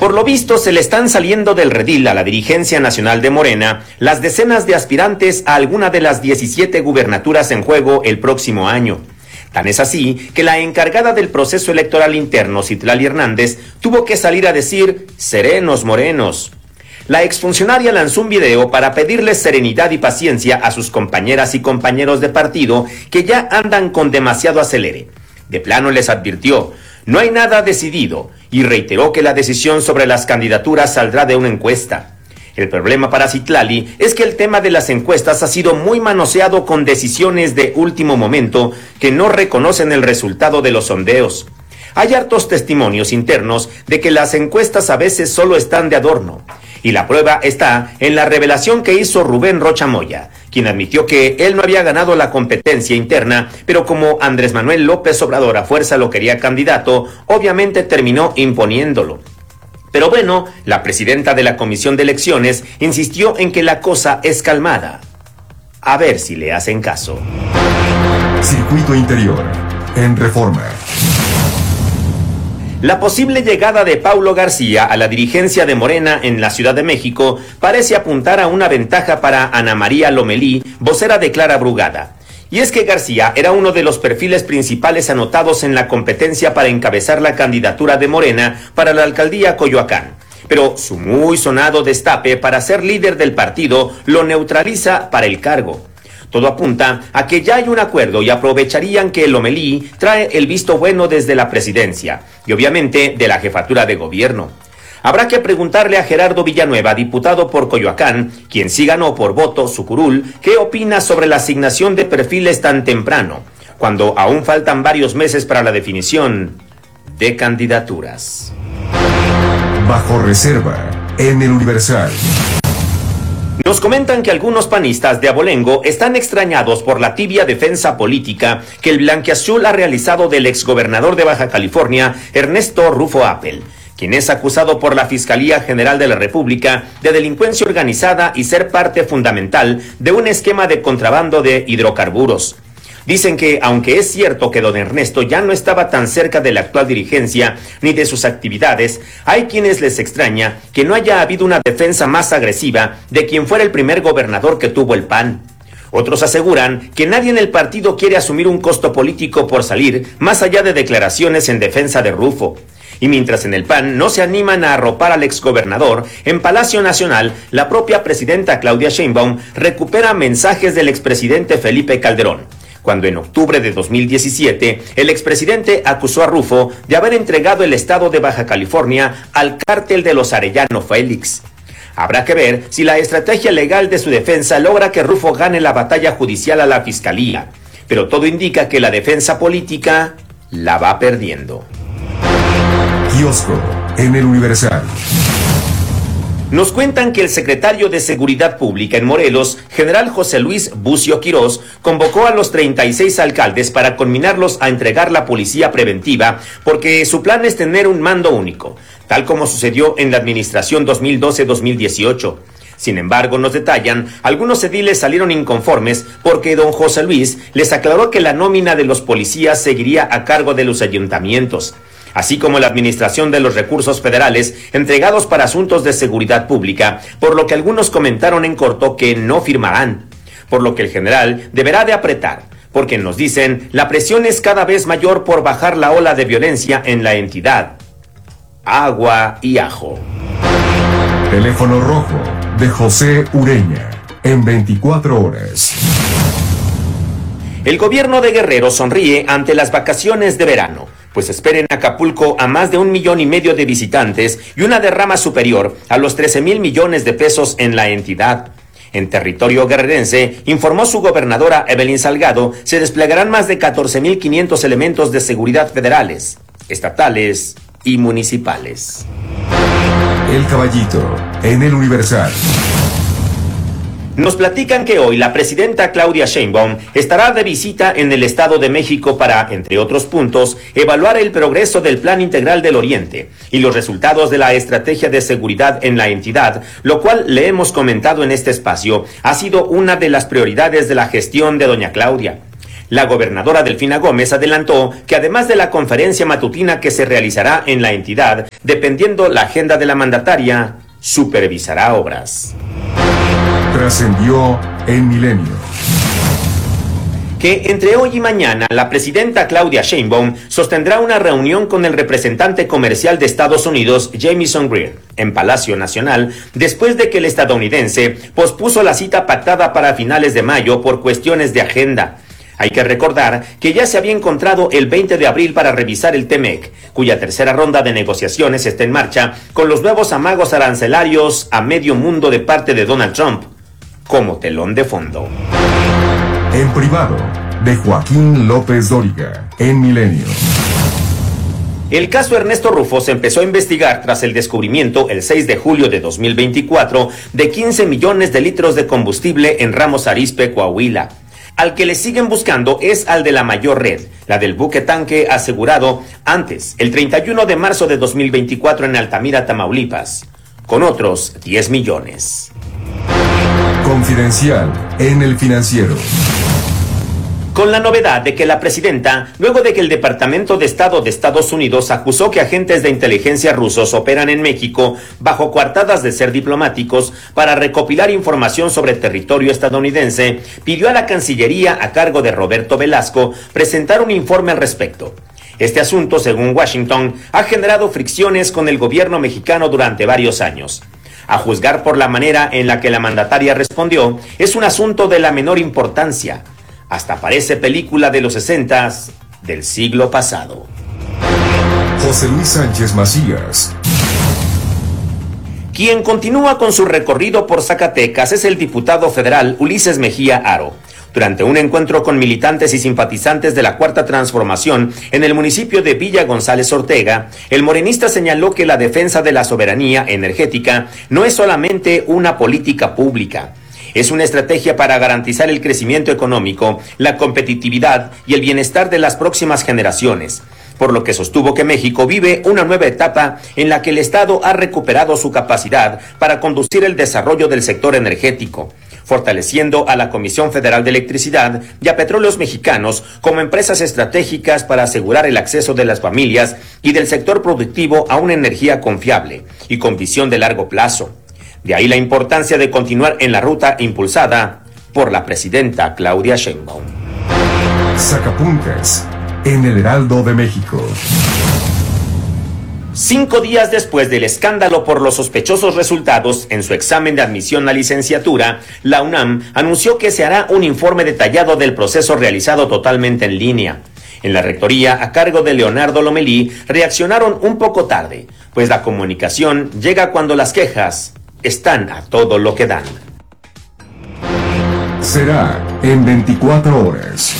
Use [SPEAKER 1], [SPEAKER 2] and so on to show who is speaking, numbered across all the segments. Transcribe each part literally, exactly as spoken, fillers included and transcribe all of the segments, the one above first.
[SPEAKER 1] Por lo visto, se le están saliendo del redil a la dirigencia nacional de Morena las decenas de aspirantes a alguna de las diecisiete gubernaturas en juego el próximo año. Tan es así que la encargada del proceso electoral interno, Citlali Hernández, tuvo que salir a decir serenos morenos. La exfuncionaria lanzó un video para pedirles serenidad y paciencia a sus compañeras y compañeros de partido que ya andan con demasiado acelere. De plano les advirtió: no hay nada decidido, y reiteró que la decisión sobre las candidaturas saldrá de una encuesta. El problema para Citlali es que el tema de las encuestas ha sido muy manoseado con decisiones de último momento que no reconocen el resultado de los sondeos. Hay hartos testimonios internos de que las encuestas a veces solo están de adorno. Y la prueba está en la revelación que hizo Rubén Rocha Moya, quien admitió que él no había ganado la competencia interna, pero como Andrés Manuel López Obrador a fuerza lo quería candidato, obviamente terminó imponiéndolo. Pero bueno, la presidenta de la Comisión de Elecciones insistió en que la cosa es calmada. A ver si le hacen caso.
[SPEAKER 2] Circuito Interior, en Reforma.
[SPEAKER 1] La posible llegada de Paulo García a la dirigencia de Morena en la Ciudad de México parece apuntar a una ventaja para Ana María Lomelí, vocera de Clara Brugada. Y es que García era uno de los perfiles principales anotados en la competencia para encabezar la candidatura de Morena para la alcaldía Coyoacán. Pero su muy sonado destape para ser líder del partido lo neutraliza para el cargo. Todo apunta a que ya hay un acuerdo y aprovecharían que Lomelí trae el visto bueno desde la presidencia y obviamente de la jefatura de gobierno. Habrá que preguntarle a Gerardo Villanueva, diputado por Coyoacán, quien sí ganó por voto su curul, qué opina sobre la asignación de perfiles tan temprano, cuando aún faltan varios meses para la definición de candidaturas.
[SPEAKER 2] Bajo reserva, en el Universal.
[SPEAKER 1] Nos comentan que algunos panistas de Abolengo están extrañados por la tibia defensa política que el blanquiazul ha realizado del exgobernador de Baja California, Ernesto Rufo Appel, quien es acusado por la Fiscalía General de la República de delincuencia organizada y ser parte fundamental de un esquema de contrabando de hidrocarburos. Dicen que, aunque es cierto que don Ernesto ya no estaba tan cerca de la actual dirigencia ni de sus actividades, hay quienes les extraña que no haya habido una defensa más agresiva de quien fuera el primer gobernador que tuvo el P A N. Otros aseguran que nadie en el partido quiere asumir un costo político por salir más allá de declaraciones en defensa de Rufo. Y mientras en el P A N no se animan a arropar al exgobernador, en Palacio Nacional, la propia presidenta Claudia Sheinbaum recupera mensajes del expresidente Felipe Calderón, cuando en octubre de dos mil diecisiete el expresidente acusó a Rufo de haber entregado el estado de Baja California al cártel de los Arellano Félix. Habrá que ver si la estrategia legal de su defensa logra que Rufo gane la batalla judicial a la fiscalía, pero todo indica que la defensa política la va perdiendo.
[SPEAKER 2] Kiosco, en el Universal.
[SPEAKER 1] Nos cuentan que el secretario de Seguridad Pública en Morelos, general José Luis Bucio Quirós, convocó a los treinta y seis alcaldes para conminarlos a entregar la policía preventiva porque su plan es tener un mando único, tal como sucedió en la administración dos mil doce dos mil dieciocho. Sin embargo, nos detallan, algunos ediles salieron inconformes porque don José Luis les aclaró que la nómina de los policías seguiría a cargo de los ayuntamientos, así como la administración de los recursos federales entregados para asuntos de seguridad pública, por lo que algunos comentaron en corto que no firmarán, por lo que el general deberá de apretar, porque nos dicen, la presión es cada vez mayor por bajar la ola de violencia en la entidad. Agua y ajo.
[SPEAKER 2] Teléfono rojo de José Ureña, en veinticuatro horas.
[SPEAKER 1] El gobierno de Guerrero sonríe ante las vacaciones de verano, pues espera en Acapulco a más de un millón y medio de visitantes y una derrama superior a los trece mil millones de pesos en la entidad. En territorio guerrerense, informó su gobernadora Evelyn Salgado, se desplegarán más de catorce mil quinientos elementos de seguridad federales, estatales y municipales.
[SPEAKER 2] El Caballito, en el Universal.
[SPEAKER 1] Nos platican que hoy la presidenta Claudia Sheinbaum estará de visita en el Estado de México para, entre otros puntos, evaluar el progreso del Plan Integral del Oriente y los resultados de la estrategia de seguridad en la entidad, lo cual le hemos comentado en este espacio, ha sido una de las prioridades de la gestión de doña Claudia. La gobernadora Delfina Gómez adelantó que además de la conferencia matutina que se realizará en la entidad, dependiendo la agenda de la mandataria, supervisará obras.
[SPEAKER 2] Trascendió en Milenio
[SPEAKER 1] que entre hoy y mañana la presidenta Claudia Sheinbaum sostendrá una reunión con el representante comercial de Estados Unidos, Jamieson Greer, en Palacio Nacional, después de que el estadounidense pospuso la cita pactada para finales de mayo por cuestiones de agenda. Hay que recordar que ya se había encontrado el veinte de abril para revisar el T M E C, cuya tercera ronda de negociaciones está en marcha, con los nuevos amagos arancelarios a medio mundo de parte de Donald Trump, como telón de fondo.
[SPEAKER 2] En privado, de Joaquín López Dóriga, en Milenio.
[SPEAKER 1] El caso Ernesto Rufo se empezó a investigar tras el descubrimiento el seis de julio de dos mil veinticuatro de quince millones de litros de combustible en Ramos Arizpe, Coahuila. Al que le siguen buscando es al de la mayor red, la del buque tanque asegurado antes, el treinta y uno de marzo de dos mil veinticuatro en Altamira, Tamaulipas, con otros diez millones.
[SPEAKER 2] Confidencial en El Financiero.
[SPEAKER 1] Con la novedad de que la presidenta, luego de que el Departamento de Estado de Estados Unidos acusó que agentes de inteligencia rusos operan en México bajo coartadas de ser diplomáticos para recopilar información sobre territorio estadounidense, pidió a la Cancillería a cargo de Roberto Velasco presentar un informe al respecto. Este asunto, según Washington, ha generado fricciones con el gobierno mexicano durante varios años. A juzgar por la manera en la que la mandataria respondió, es un asunto de la menor importancia. Hasta parece película de los sesentas del siglo pasado.
[SPEAKER 2] José Luis Sánchez Macías.
[SPEAKER 1] Quien continúa con su recorrido por Zacatecas es el diputado federal Ulises Mejía Aro. Durante un encuentro con militantes y simpatizantes de la Cuarta Transformación en el municipio de Villa González Ortega, el morenista señaló que la defensa de la soberanía energética no es solamente una política pública. Es una estrategia para garantizar el crecimiento económico, la competitividad y el bienestar de las próximas generaciones, por lo que sostuvo que México vive una nueva etapa en la que el Estado ha recuperado su capacidad para conducir el desarrollo del sector energético, fortaleciendo a la Comisión Federal de Electricidad y a Petróleos Mexicanos como empresas estratégicas para asegurar el acceso de las familias y del sector productivo a una energía confiable y con visión de largo plazo. De ahí la importancia de continuar en la ruta impulsada por la presidenta Claudia Sheinbaum.
[SPEAKER 2] Sacapuntas en el Heraldo de México.
[SPEAKER 1] Cinco días después del escándalo por los sospechosos resultados en su examen de admisión a licenciatura, la UNAM anunció que se hará un informe detallado del proceso realizado totalmente en línea. En la rectoría, a cargo de Leonardo Lomelí, reaccionaron un poco tarde, pues la comunicación llega cuando las quejas están a todo lo que dan.
[SPEAKER 2] Será en veinticuatro horas.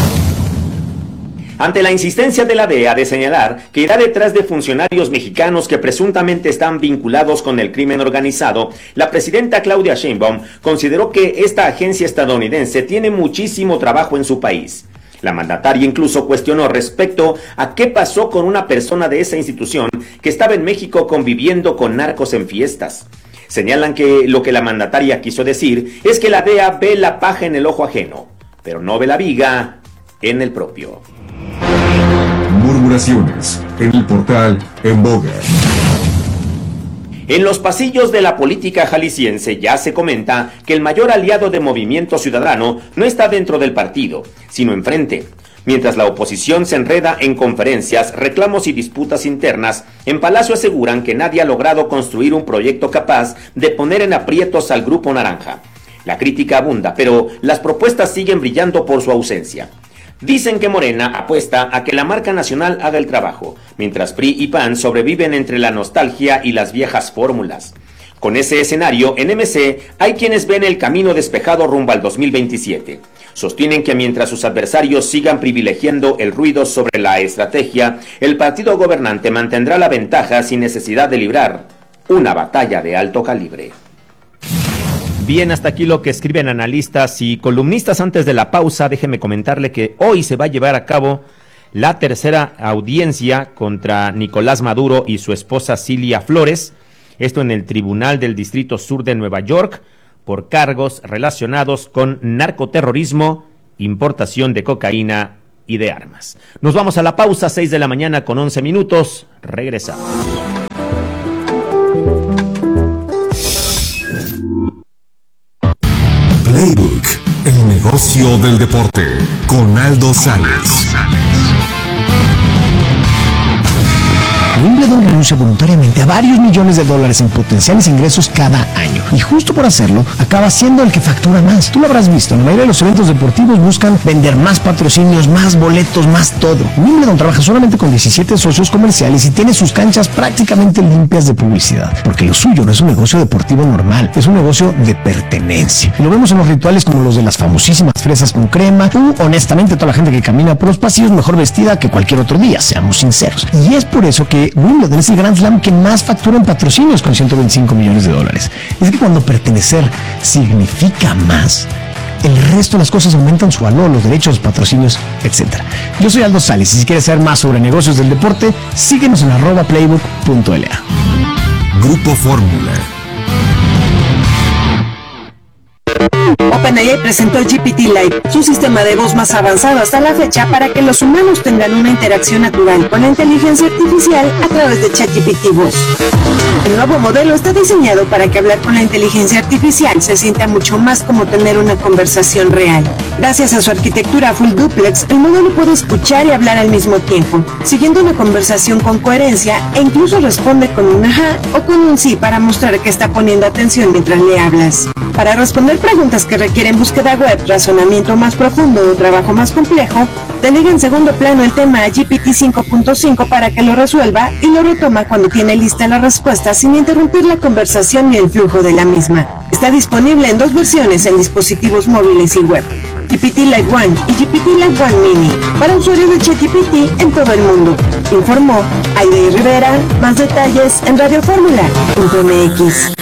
[SPEAKER 1] Ante la insistencia de la D E A de señalar que irá detrás de funcionarios mexicanos que presuntamente están vinculados con el crimen organizado, la presidenta Claudia Sheinbaum consideró que esta agencia estadounidense tiene muchísimo trabajo en su país. La mandataria incluso cuestionó respecto a qué pasó con una persona de esa institución que estaba en México conviviendo con narcos en fiestas. Señalan que lo que la mandataria quiso decir es que la D E A ve la paja en el ojo ajeno, pero no ve la viga en el propio.
[SPEAKER 2] Murmuraciones en el portal En Boga.
[SPEAKER 1] En los pasillos de la política jalisciense ya se comenta que el mayor aliado de Movimiento Ciudadano no está dentro del partido, sino enfrente. Mientras la oposición se enreda en conferencias, reclamos y disputas internas, en Palacio aseguran que nadie ha logrado construir un proyecto capaz de poner en aprietos al Grupo Naranja. La crítica abunda, pero las propuestas siguen brillando por su ausencia. Dicen que Morena apuesta a que la marca nacional haga el trabajo, mientras P R I y P A N sobreviven entre la nostalgia y las viejas fórmulas. Con ese escenario, en M C hay quienes ven el camino despejado rumbo al dos mil veintisiete. Sostienen que mientras sus adversarios sigan privilegiando el ruido sobre la estrategia, el partido gobernante mantendrá la ventaja sin necesidad de librar una batalla de alto calibre. Bien, hasta aquí lo que escriben analistas y columnistas. Antes de la pausa, déjeme comentarle que hoy se va a llevar a cabo la tercera audiencia contra Nicolás Maduro y su esposa Cilia Flores, esto en el Tribunal del Distrito Sur de Nueva York, por cargos relacionados con narcoterrorismo importación de cocaína y de armas. Nos vamos a la pausa, seis de la mañana con once minutos. Regresamos.
[SPEAKER 2] Playbook, el negocio del deporte, con Aldo Sales.
[SPEAKER 3] Wimbledon renuncia voluntariamente a varios millones de dólares en potenciales ingresos cada año. Y justo por hacerlo, acaba siendo el que factura más. Tú lo habrás visto, la mayoría de los eventos deportivos buscan vender más patrocinios, más boletos, más todo. Wimbledon trabaja solamente con diecisiete socios comerciales y tiene sus canchas prácticamente limpias de publicidad. Porque lo suyo no es un negocio deportivo normal, es un negocio de pertenencia. Y lo vemos en los rituales como los de las famosísimas fresas con crema, u honestamente toda la gente que camina por los pasillos mejor vestida que cualquier otro día, seamos sinceros. Y es por eso que Wimbledon es el Grand Slam que más factura en patrocinios con ciento veinticinco millones de dólares. Es que cuando pertenecer significa más, el resto de las cosas aumentan su valor, los derechos, los patrocinios, etcétera. Yo soy Aldo Sales y si quieres saber más sobre negocios del deporte, síguenos en arroba playbook punto l a.
[SPEAKER 2] Grupo Fórmula.
[SPEAKER 4] OpenAI presentó G P T Lite, su sistema de voz más avanzado hasta la fecha para que los humanos tengan una interacción natural con la inteligencia artificial a través de ChatGPT Voz. El nuevo modelo está diseñado para que hablar con la inteligencia artificial se sienta mucho más como tener una conversación real. Gracias a su arquitectura full duplex, el modelo puede escuchar y hablar al mismo tiempo, siguiendo una conversación con coherencia e incluso responde con un ajá o con un sí para mostrar que está poniendo atención mientras le hablas. Para responder preguntas que requieren búsqueda web, razonamiento más profundo o trabajo más complejo, delega en segundo plano el tema a G P T cinco punto cinco para que lo resuelva y lo retoma cuando tiene lista la respuesta sin interrumpir la conversación ni el flujo de la misma. Está disponible en dos versiones en dispositivos móviles y web, G P T Lite One y G P T Lite One Mini, para usuarios de ChatGPT en todo el mundo. Informó Aide Rivera. Más detalles en radio fórmula punto m x.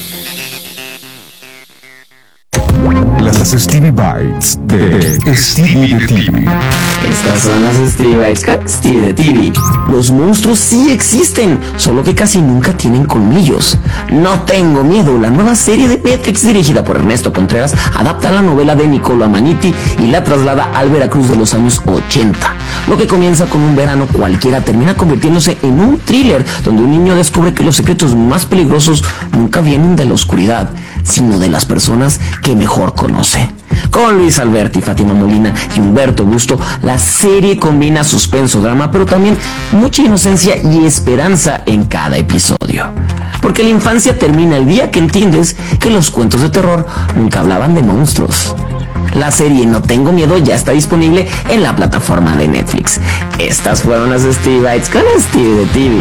[SPEAKER 2] Las Stevie Bites de Stevie de T V.
[SPEAKER 5] Estas son las Stevie Bites con Stevie de T V. Los monstruos sí existen, solo que casi nunca tienen colmillos. No tengo miedo, la nueva serie de Netflix dirigida por Ernesto Contreras adapta la novela de Niccolo Amaniti y la traslada al Veracruz de los años ochenta. Lo que comienza con un verano cualquiera termina convirtiéndose en un thriller donde un niño descubre que los secretos más peligrosos nunca vienen de la oscuridad, sino de las personas que mejor conoce. Con Luis Alberti, Fátima Molina y Humberto Busto, la serie combina suspenso, drama, pero también mucha inocencia y esperanza en cada episodio. Porque la infancia termina el día que entiendes que los cuentos de terror nunca hablaban de monstruos. La serie No Tengo Miedo ya está disponible en la plataforma de Netflix. Estas fueron las Stevie Bites con Stevie de T V.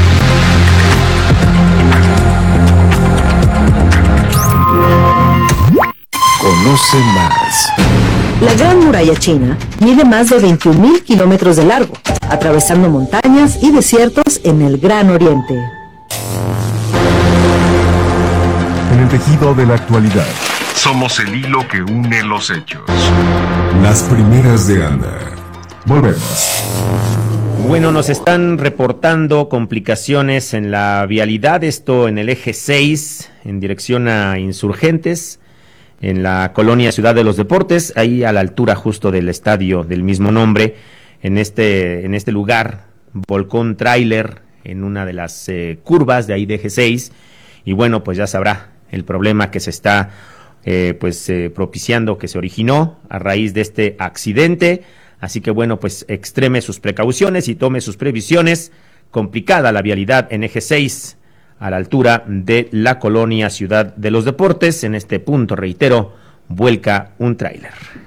[SPEAKER 2] Conoce más.
[SPEAKER 6] La Gran Muralla China mide más de veintiún mil kilómetros de largo, atravesando montañas y desiertos en el Gran Oriente.
[SPEAKER 2] En el tejido de la actualidad, somos el hilo que une los hechos. Las primeras de Anda. Volvemos.
[SPEAKER 1] Bueno, nos están reportando complicaciones en la vialidad, esto en el eje seis, en dirección a Insurgentes, en la colonia Ciudad de los Deportes, ahí a la altura justo del estadio del mismo nombre. En este, en este lugar volcó un tráiler en una de las eh, curvas de ahí de eje seis, y bueno, pues ya sabrá el problema que se está eh, pues eh, propiciando, que se originó a raíz de este accidente. Así que bueno, pues extreme sus precauciones y tome sus previsiones. Complicada la vialidad en eje seis, a la altura de la colonia Ciudad de los Deportes. En este punto, reitero, vuelca un tráiler.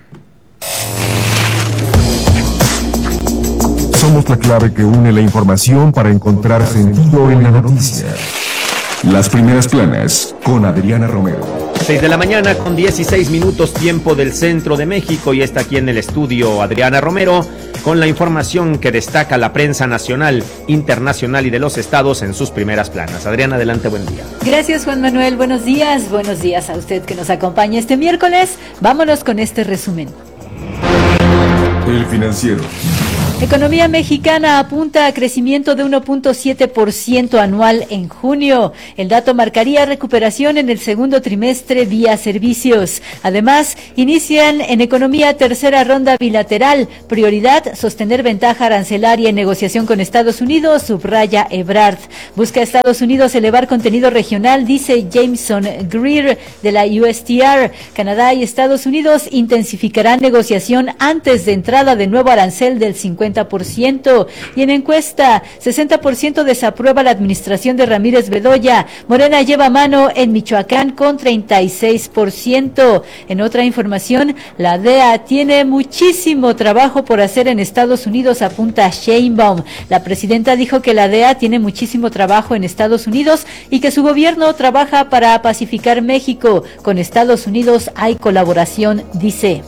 [SPEAKER 2] Somos la clave que une la información para encontrar sentido en la noticia. Las primeras planas con Adriana Romero.
[SPEAKER 1] seis de la mañana con dieciséis minutos, tiempo del centro de México, y está aquí en el estudio Adriana Romero con la información que destaca la prensa nacional, internacional y de los estados en sus primeras planas. Adriana, adelante, buen día.
[SPEAKER 7] Gracias, Juan Manuel, buenos días, buenos días a usted que nos acompaña este miércoles. Vámonos con este resumen.
[SPEAKER 2] El Financiero.
[SPEAKER 7] Economía mexicana apunta a crecimiento de uno punto siete por ciento anual en junio. El dato marcaría recuperación en el segundo trimestre vía servicios. Además, inician en economía tercera ronda bilateral. Prioridad, sostener ventaja arancelaria en negociación con Estados Unidos, subraya Ebrard. Busca Estados Unidos elevar contenido regional, dice Jameson Greer de la U S T R. Canadá y Estados Unidos intensificarán negociación antes de entrada de nuevo arancel del cincuenta por ciento. Y en encuesta, sesenta por ciento desaprueba la administración de Ramírez Bedoya. Morena lleva mano en Michoacán con treinta y seis por ciento. En otra información, la D E A tiene muchísimo trabajo por hacer en Estados Unidos, apunta Sheinbaum. La presidenta dijo que la D E A tiene muchísimo trabajo en Estados Unidos y que su gobierno trabaja para pacificar México. Con Estados Unidos hay colaboración, dice.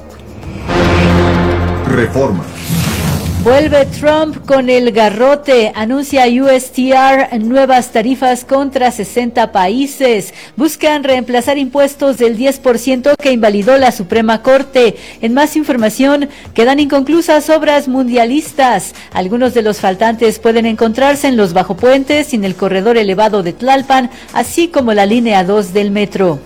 [SPEAKER 2] Reforma.
[SPEAKER 7] Vuelve Trump con el garrote, anuncia U S T R nuevas tarifas contra sesenta países. Buscan reemplazar impuestos del diez por ciento que invalidó la Suprema Corte. En más información, quedan inconclusas obras mundialistas. Algunos de los faltantes pueden encontrarse en los bajopuentes y en el corredor elevado de Tlalpan, así como la línea dos del metro.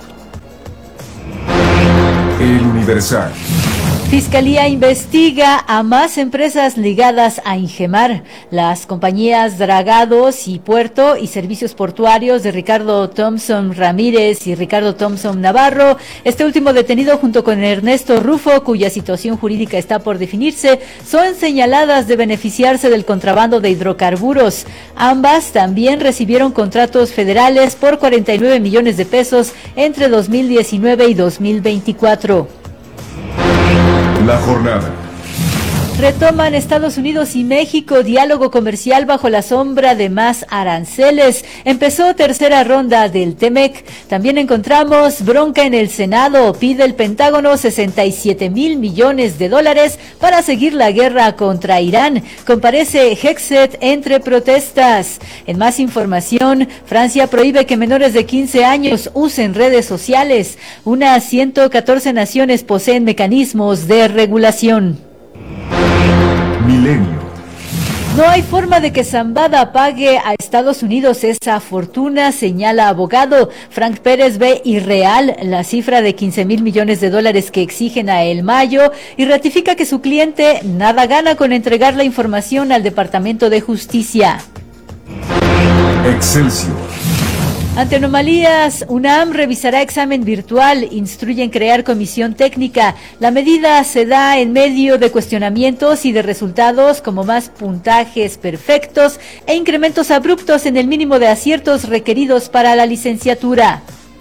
[SPEAKER 2] El Universal.
[SPEAKER 7] Fiscalía investiga a más empresas ligadas a Ingemar. Las compañías Dragados y Puerto y Servicios Portuarios de Ricardo Thompson Ramírez y Ricardo Thompson Navarro, este último detenido junto con Ernesto Rufo, cuya situación jurídica está por definirse, son señaladas de beneficiarse del contrabando de hidrocarburos. Ambas también recibieron contratos federales por cuarenta y nueve millones de pesos entre dos mil diecinueve y dos mil veinticuatro.
[SPEAKER 2] La jornada.
[SPEAKER 7] Retoman Estados Unidos y México diálogo comercial bajo la sombra de más aranceles. Empezó tercera ronda del T-MEC. También encontramos bronca en el Senado. Pide el Pentágono sesenta y siete mil millones de dólares para seguir la guerra contra Irán. Comparece Hexet entre protestas. En más información, Francia prohíbe que menores de quince años usen redes sociales. Unas ciento catorce naciones poseen mecanismos de regulación.
[SPEAKER 2] Milenio.
[SPEAKER 7] No hay forma de que Zambada pague a Estados Unidos esa fortuna, señala abogado. Frank Pérez ve irreal la cifra de quince mil millones de dólares que exigen a El Mayo y ratifica que su cliente nada gana con entregar la información al Departamento de Justicia.
[SPEAKER 2] Excelsior.
[SPEAKER 7] Ante anomalías, UNAM revisará examen virtual, instruyen crear comisión técnica. La medida se da en medio de cuestionamientos y de resultados como más puntajes perfectos e incrementos abruptos en el mínimo de aciertos requeridos para la licenciatura.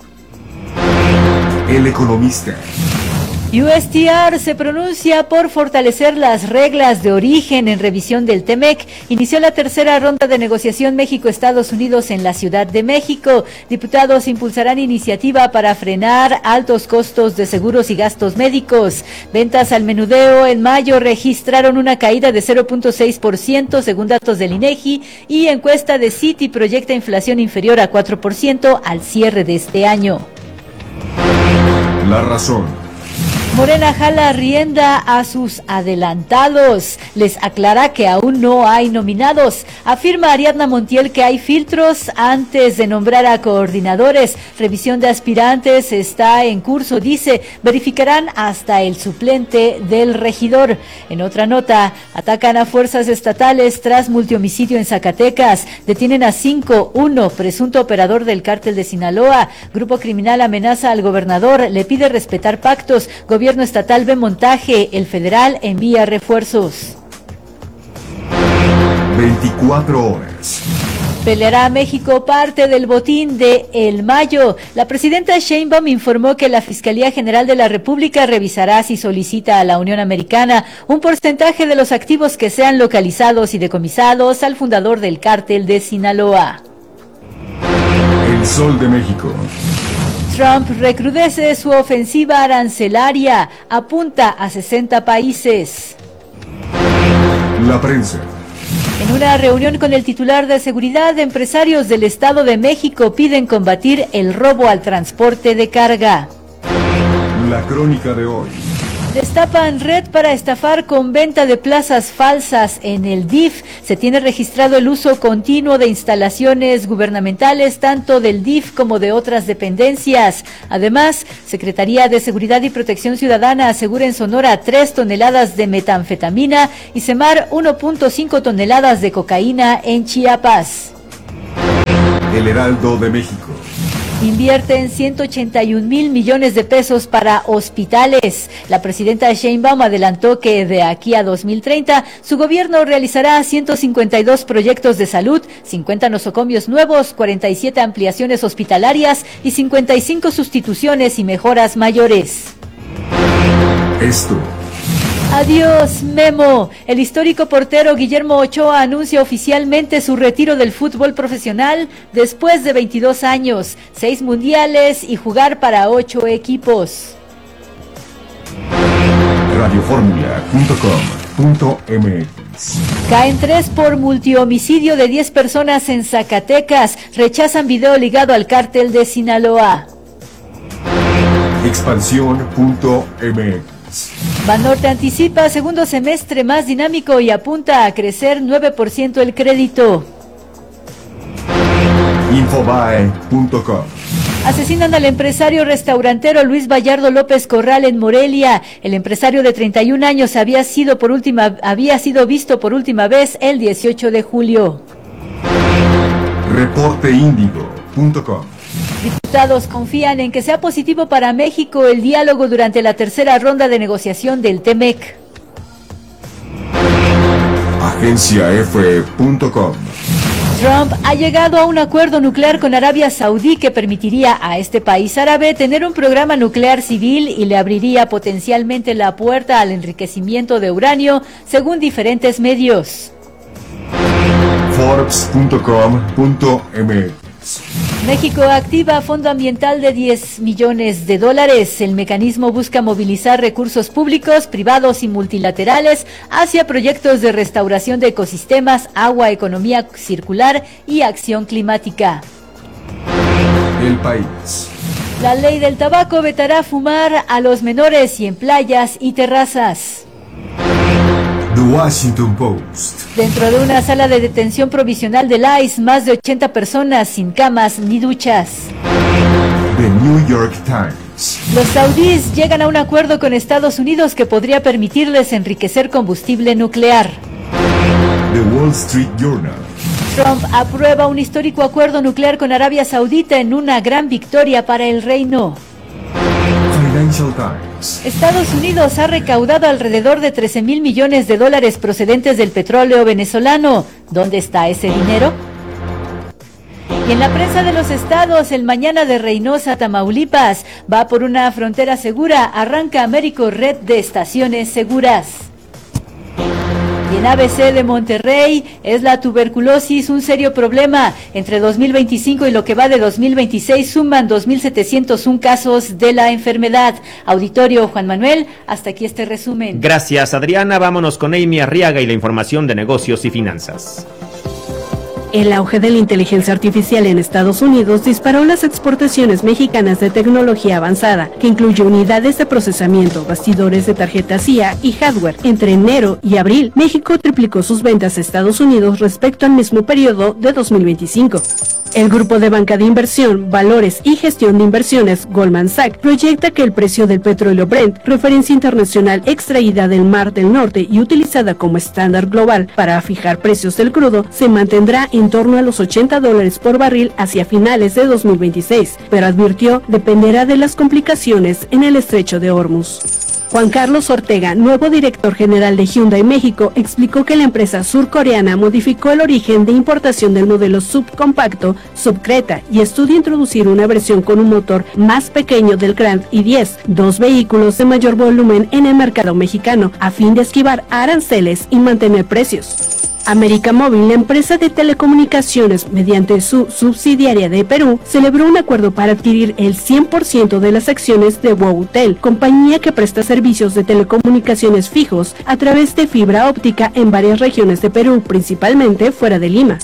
[SPEAKER 2] El Economista.
[SPEAKER 7] U S T R se pronuncia por fortalecer las reglas de origen en revisión del T-MEC. Inició la tercera ronda de negociación México-Estados Unidos en la Ciudad de México. Diputados impulsarán iniciativa para frenar altos costos de seguros y gastos médicos. Ventas al menudeo en mayo registraron una caída de cero punto seis por ciento según datos del INEGI y encuesta de Citi proyecta inflación inferior a cuatro por ciento al cierre de este año.
[SPEAKER 2] La razón.
[SPEAKER 7] Morena jala rienda a sus adelantados. Les aclara que aún no hay nominados. Afirma Ariadna Montiel que hay filtros antes de nombrar a coordinadores. Revisión de aspirantes está en curso, dice. Verificarán hasta el suplente del regidor. En otra nota, atacan a fuerzas estatales tras multihomicidio en Zacatecas. Detienen a cinco, uno, presunto operador del cártel de Sinaloa. Grupo criminal amenaza al gobernador, le pide respetar pactos. Gobierno Gobierno estatal ve montaje, el federal envía refuerzos.
[SPEAKER 2] veinticuatro horas.
[SPEAKER 7] Peleará México parte del botín de El Mayo. La presidenta Sheinbaum informó que la Fiscalía General de la República revisará si solicita a la Unión Americana un porcentaje de los activos que sean localizados y decomisados al fundador del cártel de Sinaloa.
[SPEAKER 2] El Sol de México.
[SPEAKER 7] Trump recrudece su ofensiva arancelaria, apunta a sesenta países.
[SPEAKER 2] La prensa.
[SPEAKER 7] En una reunión con el titular de Seguridad, empresarios del Estado de México piden combatir el robo al transporte de carga.
[SPEAKER 2] La crónica de hoy.
[SPEAKER 7] Destapan red para estafar con venta de plazas falsas en el D I F. Se tiene registrado el uso continuo de instalaciones gubernamentales, tanto del D I F como de otras dependencias. Además, Secretaría de Seguridad y Protección Ciudadana asegura en Sonora tres toneladas de metanfetamina y Semar uno punto cinco toneladas de cocaína en Chiapas.
[SPEAKER 2] El Heraldo de México.
[SPEAKER 7] Invierten ciento ochenta y un mil millones de pesos para hospitales. La presidenta Sheinbaum adelantó que de aquí a dos mil treinta su gobierno realizará ciento cincuenta y dos proyectos de salud, cincuenta nosocomios nuevos, cuarenta y siete ampliaciones hospitalarias y cincuenta y cinco sustituciones y mejoras mayores.
[SPEAKER 2] Esto.
[SPEAKER 7] Adiós, Memo. El histórico portero Guillermo Ochoa anuncia oficialmente su retiro del fútbol profesional después de veintidós años, seis mundiales y jugar para ocho equipos.
[SPEAKER 2] radio fórmula punto com punto m x.
[SPEAKER 7] Caen tres por multihomicidio de diez personas en Zacatecas. Rechazan video ligado al cártel de Sinaloa.
[SPEAKER 2] expansión punto m x.
[SPEAKER 7] Banorte anticipa segundo semestre más dinámico y apunta a crecer nueve por ciento el crédito.
[SPEAKER 2] infobae punto com.
[SPEAKER 7] Asesinan al empresario restaurantero Luis Vallardo López Corral en Morelia. El empresario de treinta y un años había sido por última había sido visto por última vez el dieciocho de julio.
[SPEAKER 2] reporte índigo punto com.
[SPEAKER 7] Diputados confían en que sea positivo para México el diálogo durante la tercera ronda de negociación del T-MEC.
[SPEAKER 2] agencia efe punto com.
[SPEAKER 7] Trump ha llegado a un acuerdo nuclear con Arabia Saudí que permitiría a este país árabe tener un programa nuclear civil y le abriría potencialmente la puerta al enriquecimiento de uranio, según diferentes medios.
[SPEAKER 2] forbes punto com punto m x.
[SPEAKER 7] México activa fondo ambiental de diez millones de dólares. El mecanismo busca movilizar recursos públicos, privados y multilaterales hacia proyectos de restauración de ecosistemas, agua, economía circular y acción climática.
[SPEAKER 2] El país.
[SPEAKER 7] La ley del tabaco vetará fumar a los menores y en playas y terrazas.
[SPEAKER 2] The Washington Post.
[SPEAKER 7] Dentro de una sala de detención provisional del I C E, más de ochenta personas sin camas ni duchas.
[SPEAKER 2] The New York Times.
[SPEAKER 7] Los saudíes llegan a un acuerdo con Estados Unidos que podría permitirles enriquecer combustible nuclear.
[SPEAKER 2] The Wall Street Journal.
[SPEAKER 7] Trump aprueba un histórico acuerdo nuclear con Arabia Saudita en una gran victoria para el reino.
[SPEAKER 2] Financial Times.
[SPEAKER 7] Estados Unidos ha recaudado alrededor de trece mil millones de dólares procedentes del petróleo venezolano. ¿Dónde está ese dinero? Y en la prensa de los estados, el mañana de Reynosa, Tamaulipas, va por una frontera segura, arranca Américo Red de Estaciones Seguras. Y en A B C de Monterrey, es la tuberculosis un serio problema. Entre dos mil veinticinco y lo que va de dos mil veintiséis suman dos mil setecientos uno casos de la enfermedad. Auditorio Juan Manuel, hasta aquí este resumen.
[SPEAKER 1] Gracias, Adriana. Vámonos con Amy Arriaga y la información de negocios y finanzas.
[SPEAKER 8] El auge de la inteligencia artificial en Estados Unidos disparó las exportaciones mexicanas de tecnología avanzada, que incluye unidades de procesamiento, bastidores de tarjetas I A y hardware. Entre enero y abril, México triplicó sus ventas a Estados Unidos respecto al mismo periodo de dos mil veinticinco. El grupo de banca de inversión, valores y gestión de inversiones Goldman Sachs proyecta que el precio del petróleo Brent, referencia internacional extraída del Mar del Norte y utilizada como estándar global para fijar precios del crudo, se mantendrá en torno a los ochenta dólares por barril hacia finales de dos mil veintiséis, pero advirtió dependerá de las complicaciones en el estrecho de Hormuz. Juan Carlos Ortega, nuevo director general de Hyundai México, explicó que la empresa surcoreana modificó el origen de importación del modelo subcompacto Subcreta y estudia introducir una versión con un motor más pequeño del Grand i diez, dos vehículos de mayor volumen en el mercado mexicano, a fin de esquivar aranceles y mantener precios. América Móvil, la empresa de telecomunicaciones mediante su subsidiaria de Perú, celebró un acuerdo para adquirir el cien por ciento de las acciones de Wowtel, compañía que presta servicios de telecomunicaciones fijos a través de fibra óptica en varias regiones de Perú, principalmente fuera de Lima.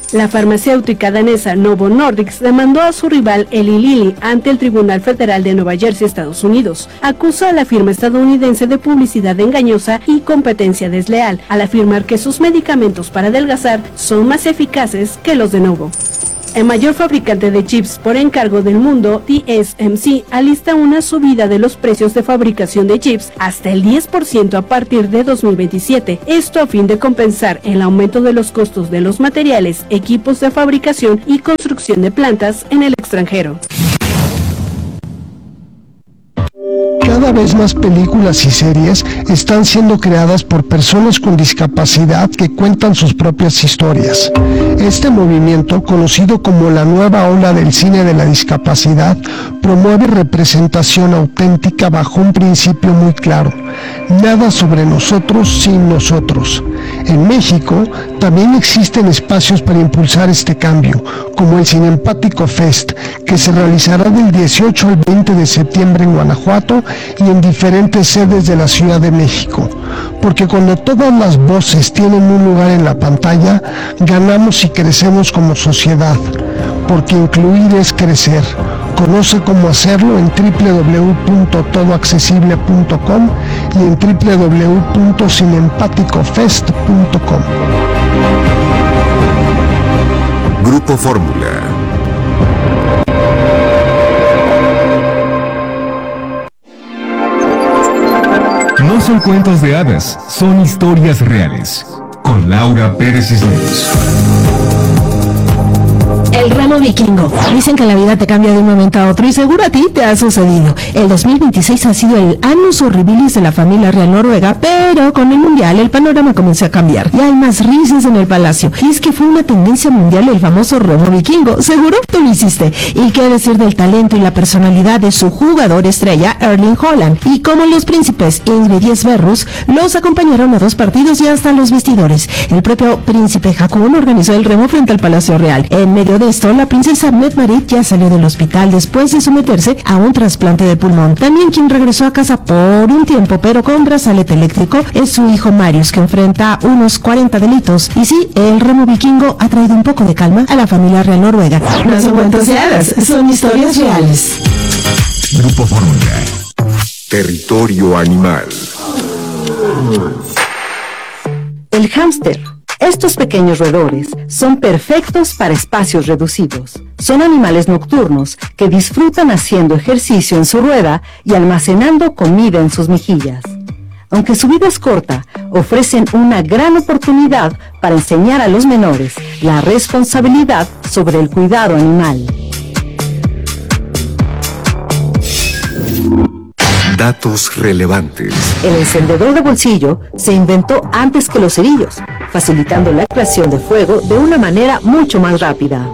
[SPEAKER 8] La farmacéutica danesa Novo Nordisk demandó a su rival Eli Lilly ante el Tribunal Federal de Nueva Jersey, Estados Unidos. Acusa a la firma estadounidense de publicidad engañosa y competencia desleal, al afirmar que sus medicamentos para adelgazar son más eficaces que los de Novo. El mayor fabricante de chips por encargo del mundo, T S M C, alista una subida de los precios de fabricación de chips hasta el diez por ciento a partir de dos mil veintisiete. Esto a fin de compensar el aumento de los costos de los materiales, equipos de fabricación y construcción de plantas en el extranjero.
[SPEAKER 3] Cada vez más películas y series están siendo creadas por personas con discapacidad que cuentan sus propias historias. Este movimiento, conocido como la nueva ola del cine de la discapacidad, promueve representación auténtica bajo un principio muy claro: nada sobre nosotros sin nosotros. En México también existen espacios para impulsar este cambio, como el Cinempático Fest, que se realizará del dieciocho al veinte de septiembre en Guanajuato y en diferentes sedes de la Ciudad de México. Porque cuando todas las voces tienen un lugar en la pantalla, ganamos y crecemos como sociedad. Porque incluir es crecer. Conoce cómo hacerlo en doble u doble u doble u punto todo accesible punto com y en doble u doble u doble u punto cinempático fest punto com.
[SPEAKER 2] Grupo Fórmula. No son cuentos de hadas, son historias reales. Con Laura Pérez Cisneros.
[SPEAKER 9] El remo vikingo. Dicen que la vida te cambia de un momento a otro y seguro a ti te ha sucedido. El dos mil veintiséis ha sido el annus horribilis de la familia real noruega, pero con el mundial el panorama comenzó a cambiar. Y hay más risas en el palacio. Y es que fue una tendencia mundial el famoso remo vikingo. Seguro tú lo hiciste. Y qué decir del talento y la personalidad de su jugador estrella, Erling Haaland. Y como los príncipes Ingrid y Sverrus los acompañaron a dos partidos y hasta los vestidores. El propio príncipe Haakon organizó el remo frente al Palacio Real. En medio de esto, la princesa Mette-Marit ya salió del hospital después de someterse a un trasplante de pulmón. También quien regresó a casa por un tiempo, pero con brazalete eléctrico, es su hijo Marius, que enfrenta unos cuarenta delitos. Y sí, el remo vikingo ha traído un poco de calma a la familia real noruega. No son cuentos de hadas, son historias reales.
[SPEAKER 2] Grupo Fórmula. Territorio animal.
[SPEAKER 6] El hámster. Estos pequeños roedores son perfectos para espacios reducidos. Son animales nocturnos que disfrutan haciendo ejercicio en su rueda y almacenando comida en sus mejillas. Aunque su vida es corta, ofrecen una gran oportunidad para enseñar a los menores la responsabilidad sobre el cuidado animal.
[SPEAKER 2] Datos relevantes.
[SPEAKER 6] El encendedor de bolsillo se inventó antes que los cerillos, facilitando la creación de fuego de una manera mucho más rápida.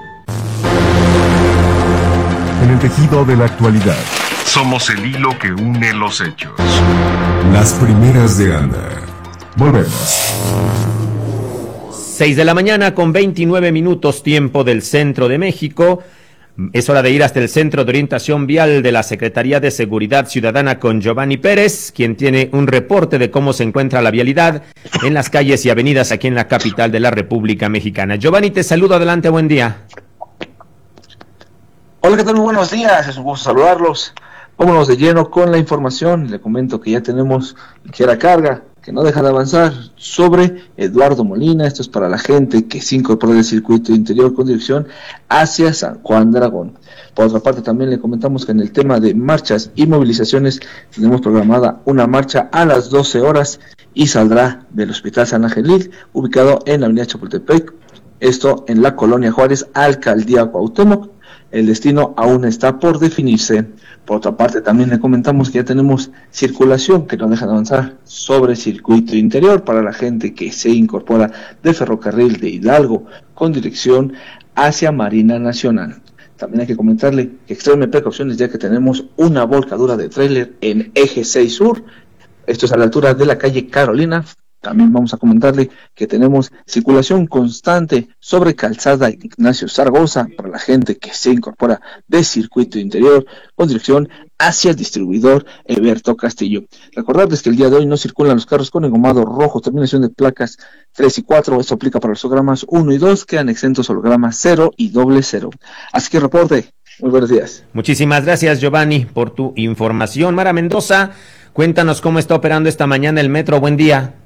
[SPEAKER 2] En el tejido de la actualidad, somos el hilo que une los hechos. Las primeras de Ana. Volvemos.
[SPEAKER 1] seis de la mañana con veintinueve minutos, tiempo del centro de México. Es hora de ir hasta el Centro de Orientación Vial de la Secretaría de Seguridad Ciudadana con Giovanni Pérez, quien tiene un reporte de cómo se encuentra la vialidad en las calles y avenidas aquí en la capital de la República Mexicana. Giovanni, te saludo, adelante, buen día.
[SPEAKER 10] Hola, ¿qué tal? Muy buenos días, es un gusto saludarlos. Vámonos de lleno con la información. Le comento que ya tenemos ligera carga, que no deja de avanzar, sobre Eduardo Molina. Esto es para la gente que se incorpora del circuito interior con dirección hacia San Juan de Aragón. Por otra parte, también le comentamos que en el tema de marchas y movilizaciones tenemos programada una marcha a las doce horas y saldrá del Hospital San Angelil, ubicado en la avenida Chapultepec, esto en la Colonia Juárez, Alcaldía Cuauhtémoc. El destino aún está por definirse. Por otra parte, también le comentamos que ya tenemos circulación que no deja de avanzar sobre circuito interior para la gente que se incorpora de Ferrocarril de Hidalgo con dirección hacia Marina Nacional. También hay que comentarle que extreme precauciones ya que tenemos una volcadura de tráiler en Eje seis Sur. Esto es a la altura de la calle Carolina, También vamos a comentarle que tenemos circulación constante sobre Calzada Ignacio Zaragoza para la gente que se incorpora de circuito interior con dirección hacia el distribuidor Eberto Castillo. Recordarles que el día de hoy no circulan los carros con engomado rojo, terminación de placas tres y cuatro. Esto aplica para los hologramas uno y dos, quedan exentos hologramas cero y doble cero. Así que reporte. Muy buenos días.
[SPEAKER 1] Muchísimas gracias, Giovanni, por tu información. Mara Mendoza, cuéntanos cómo está operando esta mañana el metro. Buen día.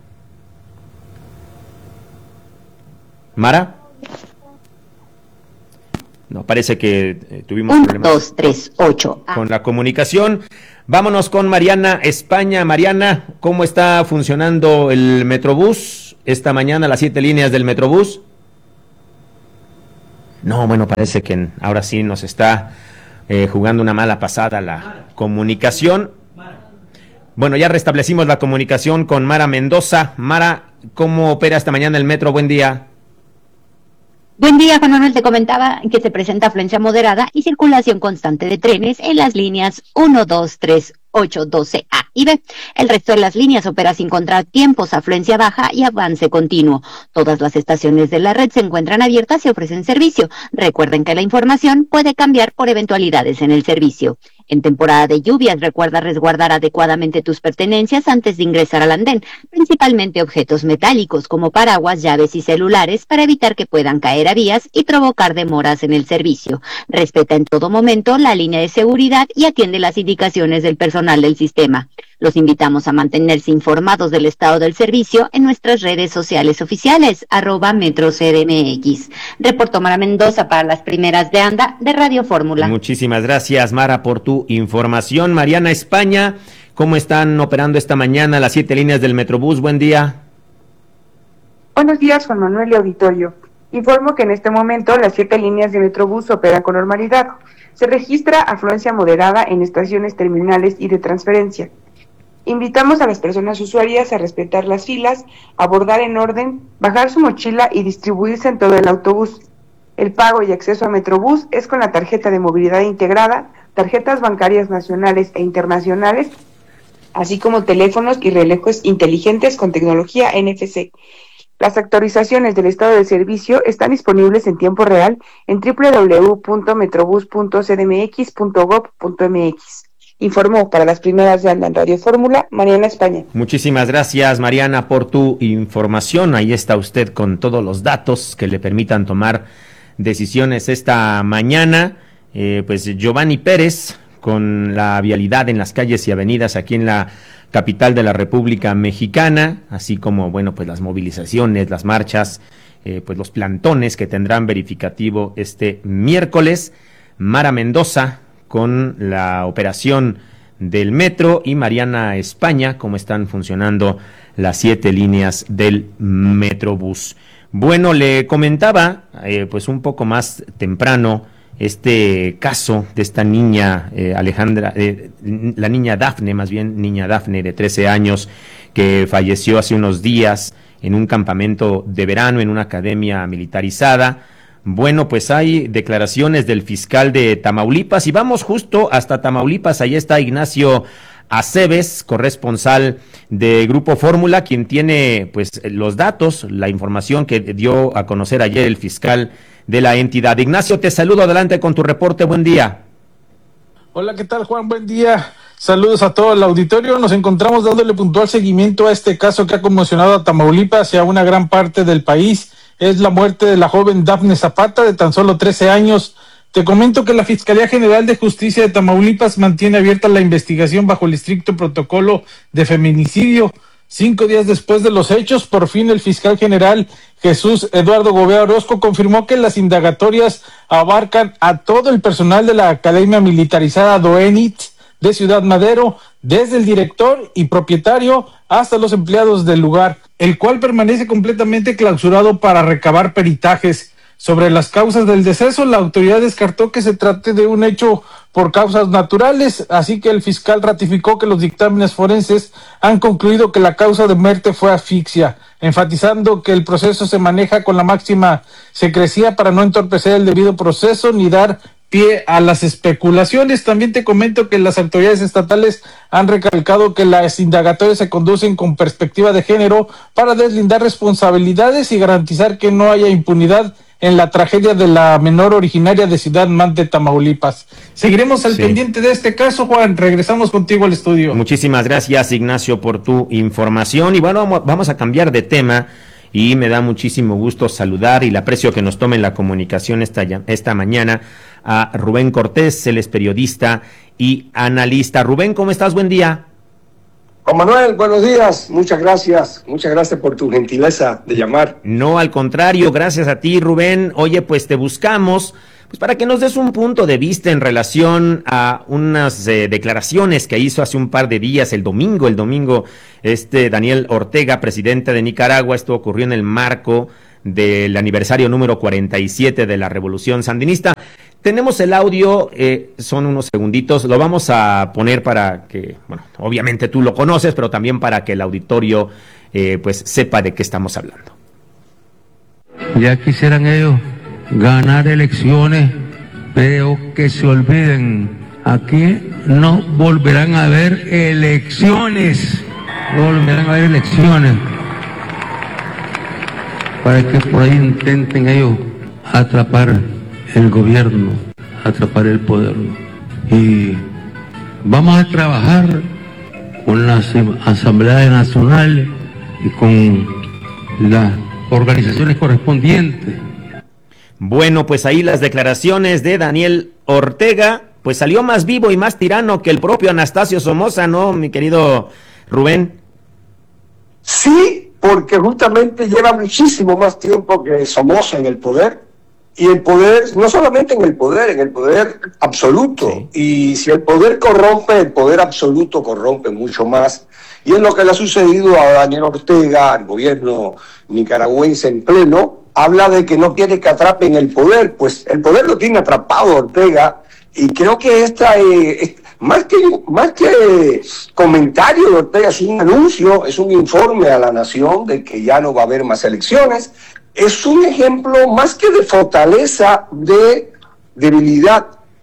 [SPEAKER 1] Mara. No, parece que eh, tuvimos
[SPEAKER 11] Un,
[SPEAKER 1] problemas
[SPEAKER 11] dos, tres, ocho.
[SPEAKER 1] con la comunicación. Vámonos con Mariana España. Mariana, ¿cómo está funcionando el Metrobús esta mañana, las siete líneas del Metrobús? No, bueno, parece que ahora sí nos está eh, jugando una mala pasada la comunicación. Bueno, ya restablecimos la comunicación con Mara Mendoza. Mara, ¿cómo opera esta mañana el metro? Buen día.
[SPEAKER 11] Buen día, Juan Manuel. Te comentaba que se presenta afluencia moderada y circulación constante de trenes en las líneas uno, dos, tres, ocho, doce A y B. El resto de las líneas opera sin contratiempos, afluencia baja y avance continuo. Todas las estaciones de la red se encuentran abiertas y ofrecen servicio. Recuerden que la información puede cambiar por eventualidades en el servicio. En temporada de lluvias, recuerda resguardar adecuadamente tus pertenencias antes de ingresar al andén, principalmente objetos metálicos como paraguas, llaves y celulares para evitar que puedan caer a vías y provocar demoras en el servicio. Respeta en todo momento la línea de seguridad y atiende las indicaciones del personal del sistema. Los invitamos a mantenerse informados del estado del servicio en nuestras redes sociales oficiales, arroba Metro C D M X. Reportó Mara Mendoza para las primeras de Anda de Radio Fórmula.
[SPEAKER 1] Muchísimas gracias, Mara, por tu información. Mariana España, ¿cómo están operando esta mañana las siete líneas del Metrobús? Buen día.
[SPEAKER 12] Buenos días, Juan Manuel y auditorio. Informo que en este momento las siete líneas de Metrobús operan con normalidad. Se registra afluencia moderada en estaciones terminales y de transferencia. Invitamos a las personas usuarias a respetar las filas, abordar en orden, bajar su mochila y distribuirse en todo el autobús. El pago y acceso a Metrobús es con la tarjeta de movilidad integrada, tarjetas bancarias nacionales e internacionales, así como teléfonos y relojes inteligentes con tecnología N F C. Las actualizaciones del estado del servicio están disponibles en tiempo real en doble u doble u doble u punto metrobús punto c d m x punto gob punto m x. Informó para las primeras de Anda en Radio Fórmula, Mariana España.
[SPEAKER 1] Muchísimas gracias, Mariana, por tu información. Ahí está usted con todos los datos que le permitan tomar decisiones esta mañana. Eh, pues Giovanni Pérez, con la vialidad en las calles y avenidas aquí en la capital de la República Mexicana, así como, bueno, pues las movilizaciones, las marchas, eh, pues los plantones que tendrán verificativo este miércoles. Mara Mendoza, con la operación del metro, y Mariana España, cómo están funcionando las siete líneas del Metrobús. Bueno, le comentaba eh, pues un poco más temprano este caso de esta niña eh, Alejandra, eh, la niña Dafne, más bien niña Dafne de trece años, que falleció hace unos días en un campamento de verano en una academia militarizada. Bueno, pues hay declaraciones del fiscal de Tamaulipas y vamos justo hasta Tamaulipas. Ahí está Ignacio Aceves, corresponsal de Grupo Fórmula, quien tiene pues los datos, la información que dio a conocer ayer el fiscal de la entidad. Ignacio, te saludo, adelante con tu reporte, buen día.
[SPEAKER 13] Hola, ¿qué tal, Juan? Buen día. Saludos a todo el auditorio. Nos encontramos dándole puntual seguimiento a este caso que ha conmocionado a Tamaulipas y a una gran parte del país. Es la muerte de la joven Dafne Zapata, de tan solo trece años. Te comento que la Fiscalía General de Justicia de Tamaulipas mantiene abierta la investigación bajo el estricto protocolo de feminicidio. Cinco días después de los hechos, por fin el fiscal general Jesús Eduardo Gobea Orozco confirmó que las indagatorias abarcan a todo el personal de la Academia Militarizada Doenit de Ciudad Madero, desde el director y propietario hasta los empleados del lugar, el cual permanece completamente clausurado para recabar peritajes. Sobre las causas del deceso, la autoridad descartó que se trate de un hecho por causas naturales, así que el fiscal ratificó que los dictámenes forenses han concluido que la causa de muerte fue asfixia, enfatizando que el proceso se maneja con la máxima secrecía para no entorpecer el debido proceso ni dar pie a las especulaciones. También te comento que las autoridades estatales han recalcado que las indagatorias se conducen con perspectiva de género para deslindar responsabilidades y garantizar que no haya impunidad en la tragedia de la menor originaria de Ciudad Mante, Tamaulipas. Seguiremos al sí. pendiente de este caso, Juan. Regresamos contigo al estudio.
[SPEAKER 1] Muchísimas gracias, Ignacio, por tu información. Y bueno, vamos a cambiar de tema. Y me da muchísimo gusto saludar y le aprecio que nos tomen la comunicación esta, esta mañana a Rubén Cortés, él es periodista y analista. Rubén, ¿cómo estás? Buen día.
[SPEAKER 14] Juan Manuel, buenos días, muchas gracias, muchas gracias por tu gentileza de llamar.
[SPEAKER 1] No, al contrario, gracias a ti, Rubén. Oye, pues te buscamos pues para que nos des un punto de vista en relación a unas eh, declaraciones que hizo hace un par de días, el domingo, el domingo, este Daniel Ortega, presidente de Nicaragua. Esto ocurrió en el marco del aniversario número cuarenta y siete de la Revolución Sandinista. Tenemos el audio, eh, son unos segunditos, lo vamos a poner para que, bueno, obviamente tú lo conoces, pero también para que el auditorio eh, pues sepa de qué estamos hablando.
[SPEAKER 15] Ya quisieran ellos ganar elecciones, pero que se olviden, aquí no volverán a haber elecciones, no volverán a haber elecciones, para que por ahí intenten ellos atrapar el gobierno, atrapar el poder. Y vamos a trabajar con las asambleas nacionales y con las organizaciones correspondientes.
[SPEAKER 1] Bueno, pues ahí las declaraciones de Daniel Ortega, pues salió más vivo y más tirano que el propio Anastasio Somoza, ¿no, mi querido Rubén?
[SPEAKER 14] Sí, porque justamente lleva muchísimo más tiempo que Somoza en el poder, y el poder, no solamente en el poder, en el poder absoluto, sí. Y si el poder corrompe, el poder absoluto corrompe mucho más, y es lo que le ha sucedido a Daniel Ortega, al gobierno nicaragüense en pleno. Habla de que no quiere que atrapen el poder, pues el poder lo tiene atrapado Ortega, y creo que esta, eh, más que más que comentario de Ortega, es un anuncio, es un informe a la nación de que ya no va a haber más elecciones, es un ejemplo más que de fortaleza, de debilidad,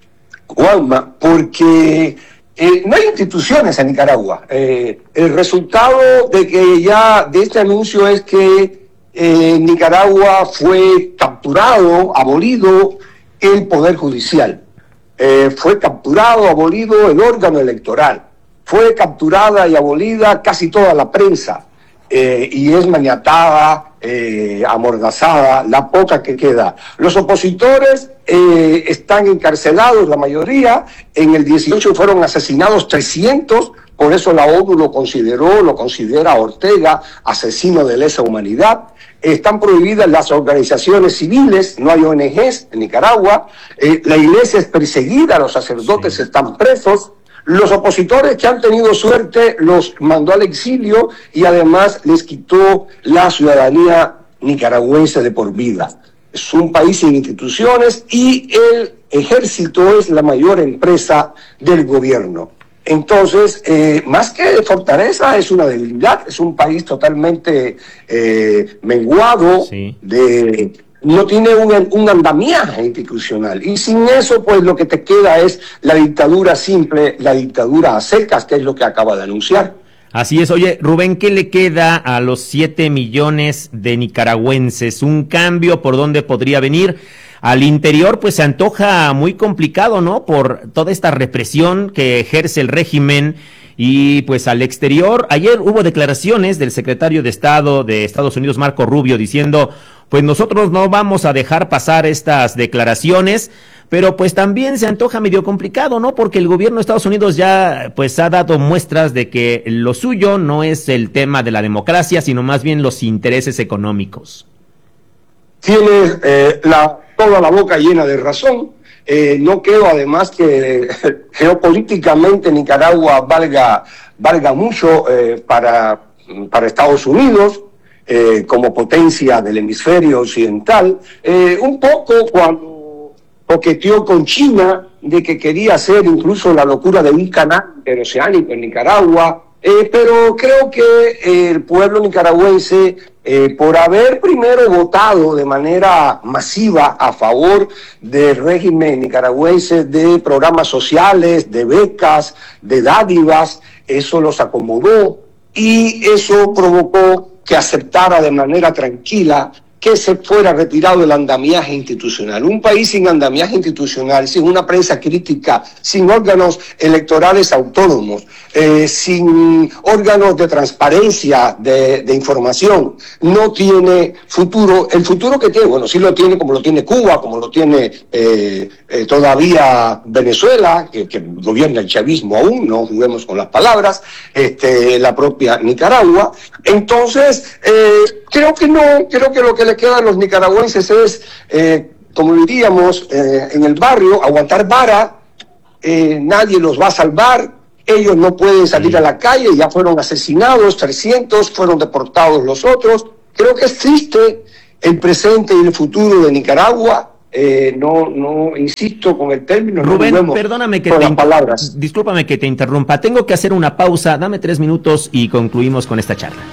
[SPEAKER 14] Juanma, porque eh, no hay instituciones en Nicaragua. Eh, el resultado de que ya de este anuncio es que en Nicaragua fue capturado, abolido el Poder Judicial, eh, fue capturado, abolido el órgano electoral, fue capturada y abolida casi toda la prensa, eh, y es maniatada, eh, amordazada, la poca que queda. Los opositores eh, están encarcelados, la mayoría. En el dieciocho fueron asesinados trescientos, por eso la ONU lo consideró, lo considera a Ortega asesino de lesa humanidad. Están prohibidas las organizaciones civiles, no hay O N Ges en Nicaragua, eh, la iglesia es perseguida, los sacerdotes sí. están presos, los opositores que han tenido suerte los mandó al exilio y además les quitó la ciudadanía nicaragüense de por vida. Es un país sin instituciones y el ejército es la mayor empresa del gobierno. Entonces, eh, más que de fortaleza, es una debilidad, es un país totalmente eh, menguado, sí. de, no tiene un, un andamiaje institucional. Y sin eso, pues lo que te queda es la dictadura simple, la dictadura a secas, que es lo que acaba de anunciar.
[SPEAKER 1] Así es. Oye, Rubén, ¿qué le queda a los siete millones de nicaragüenses? ¿Un cambio por dónde podría venir? Al interior, pues se antoja muy complicado, ¿no? Por toda esta represión que ejerce el régimen. Y pues al exterior, ayer hubo declaraciones del secretario de Estado de Estados Unidos, Marco Rubio, diciendo, pues nosotros no vamos a dejar pasar estas declaraciones, pero pues también se antoja medio complicado, ¿no? Porque el gobierno de Estados Unidos ya pues ha dado muestras de que lo suyo no es el tema de la democracia, sino más bien los intereses económicos.
[SPEAKER 14] Tienes eh, la, toda la boca llena de razón. Eh, no creo además que geopolíticamente Nicaragua valga, valga mucho eh, para, para Estados Unidos eh, como potencia del hemisferio occidental. Eh, un poco cuando coqueteó con China de que quería hacer incluso la locura de un canal interoceánico en Nicaragua, eh, pero creo que eh, el pueblo nicaragüense eh, por haber primero votado de manera masiva a favor del régimen nicaragüense de programas sociales, de becas, de dádivas. Eso los acomodó y eso provocó que aceptara de manera tranquila que se fuera retirado el andamiaje institucional. Un país sin andamiaje institucional, sin una prensa crítica, sin órganos electorales autónomos, eh, sin órganos de transparencia, de, de información, no tiene futuro. El futuro que tiene, bueno, sí lo tiene como lo tiene Cuba, como lo tiene eh, eh, todavía Venezuela, que, que gobierna el chavismo aún, no juguemos con las palabras, este, la propia Nicaragua. Entonces, eh, creo que no, creo que lo que le queda a los nicaragüenses es, eh, como diríamos eh, en el barrio, aguantar vara. Eh, nadie los va a salvar, ellos no pueden salir a la calle, ya fueron asesinados trescientos, fueron deportados los otros. Creo que es triste el presente y el futuro de Nicaragua. Eh, no, no, insisto con el término.
[SPEAKER 1] Rubén,
[SPEAKER 14] no
[SPEAKER 1] perdóname que te,
[SPEAKER 14] las palabras.
[SPEAKER 1] Discúlpame que te interrumpa, tengo que hacer una pausa, dame tres minutos y concluimos con esta charla.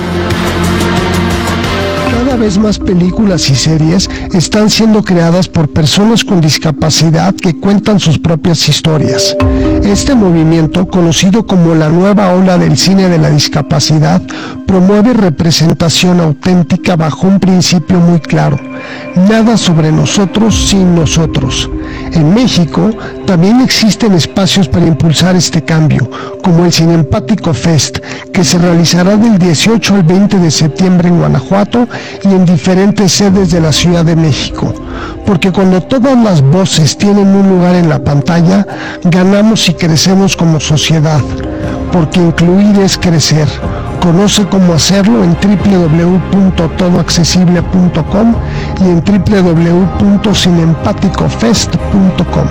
[SPEAKER 3] Cada vez más películas y series están siendo creadas por personas con discapacidad que cuentan sus propias historias. Este movimiento, conocido como la nueva ola del cine de la discapacidad, promueve representación auténtica bajo un principio muy claro: nada sobre nosotros sin nosotros. En México también existen espacios para impulsar este cambio, como el Cinempático Fest, que se realizará del dieciocho al veinte de septiembre en Guanajuato y en diferentes sedes de la Ciudad de México. Porque cuando todas las voces tienen un lugar en la pantalla, ganamos y crecemos como sociedad. Porque incluir es crecer. Conoce cómo hacerlo en doble u doble u doble u punto todo accesible punto com y en doble u doble u doble u punto cinempático fest punto com.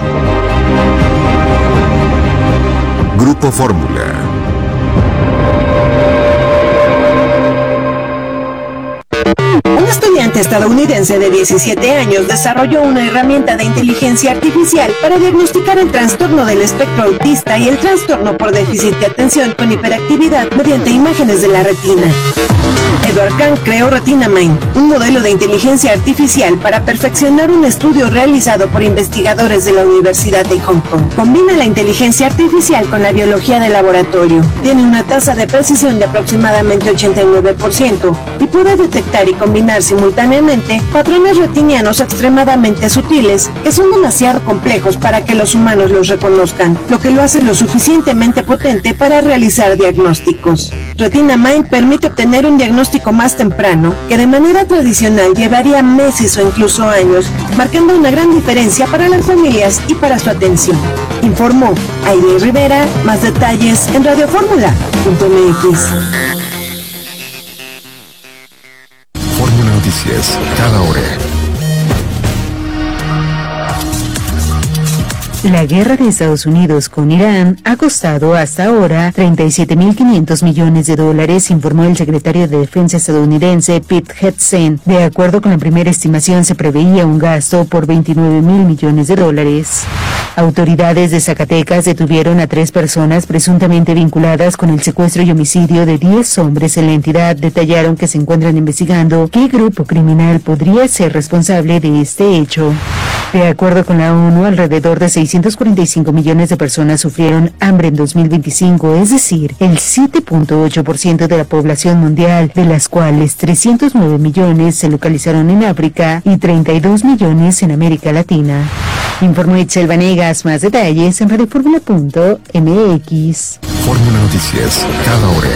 [SPEAKER 2] Grupo Fórmula.
[SPEAKER 4] Un estudiante estadounidense de diecisiete años desarrolló una herramienta de inteligencia artificial para diagnosticar el trastorno del espectro autista y el trastorno por déficit de atención con hiperactividad mediante imágenes de la retina. Edward Kang creó RetinaMind, un modelo de inteligencia artificial para perfeccionar un estudio realizado por investigadores de la Universidad de Hong Kong. Combina la inteligencia artificial con la biología de laboratorio. Tiene una tasa de precisión de aproximadamente ochenta y nueve por ciento y puede detectar y combinar simultáneamente patrones retinianos extremadamente sutiles que son demasiado complejos para que los humanos los reconozcan, lo que lo hace lo suficientemente potente para realizar diagnósticos. RetinaMind permite obtener un diagnóstico más temprano que de manera tradicional llevaría meses o incluso años, marcando una gran diferencia para las familias y para su atención. Informó Aide Rivera. Más detalles en radio fórmula punto m x.
[SPEAKER 2] Fórmula Noticias, cada hora.
[SPEAKER 16] La guerra de Estados Unidos con Irán ha costado hasta ahora treinta y siete mil quinientos millones de dólares, informó el secretario de Defensa estadounidense Pete Hegseth. De acuerdo con la primera estimación, se preveía un gasto por veintinueve mil millones de dólares. Autoridades de Zacatecas detuvieron a tres personas presuntamente vinculadas con el secuestro y homicidio de diez hombres en la entidad. Detallaron que se encuentran investigando qué grupo criminal podría ser responsable de este hecho. De acuerdo con la ONU, alrededor de seiscientos cuarenta y cinco millones de personas sufrieron hambre en dos mil veinticinco, es decir, el siete punto ocho por ciento de la población mundial, de las cuales trescientos nueve millones se localizaron en África y treinta y dos millones en América Latina. Informó Itzel Vanegas. Más detalles en radio fórmula punto m x.
[SPEAKER 2] Fórmula Noticias, cada hora.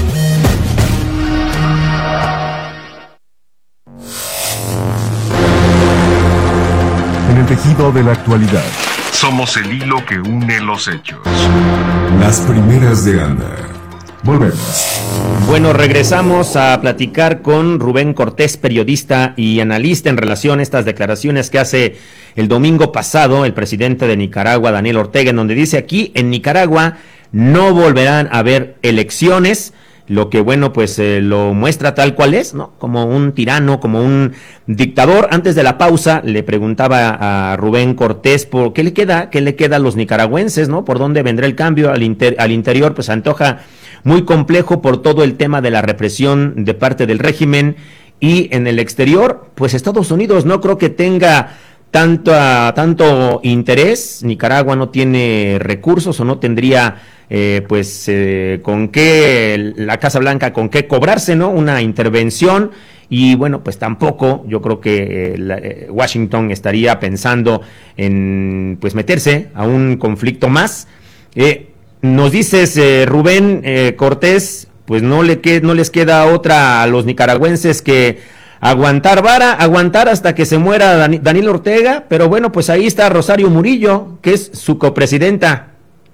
[SPEAKER 2] En el tejido de la actualidad, somos el hilo que une los hechos. Las primeras de Anda. Volvemos.
[SPEAKER 1] Bueno, regresamos a platicar con Rubén Cortés, periodista y analista, en relación a estas declaraciones que hace el domingo pasado el presidente de Nicaragua, Daniel Ortega, en donde dice: aquí en Nicaragua no volverán a haber elecciones. lo que, bueno, pues eh, lo muestra tal cual es, ¿no? Como un tirano, como un dictador. Antes de la pausa le preguntaba a Rubén Cortés por qué le queda, qué le queda a los nicaragüenses, ¿no? ¿Por dónde vendrá el cambio? Al, inter, al interior, pues antoja muy complejo por todo el tema de la represión de parte del régimen, y en el exterior, pues Estados Unidos no creo que tenga tanto, tanto interés. Nicaragua no tiene recursos o no tendría Eh, pues eh, con qué la Casa Blanca, con qué cobrarse, ¿no? Una intervención, y bueno, pues tampoco yo creo que eh, la, eh, Washington estaría pensando en pues meterse a un conflicto más. Eh, nos dices, eh, Rubén eh, Cortés, pues no, le que, no les queda otra a los nicaragüenses que aguantar vara, aguantar hasta que se muera Dan- Daniel Ortega, pero bueno, pues ahí está Rosario Murillo, que es su copresidenta.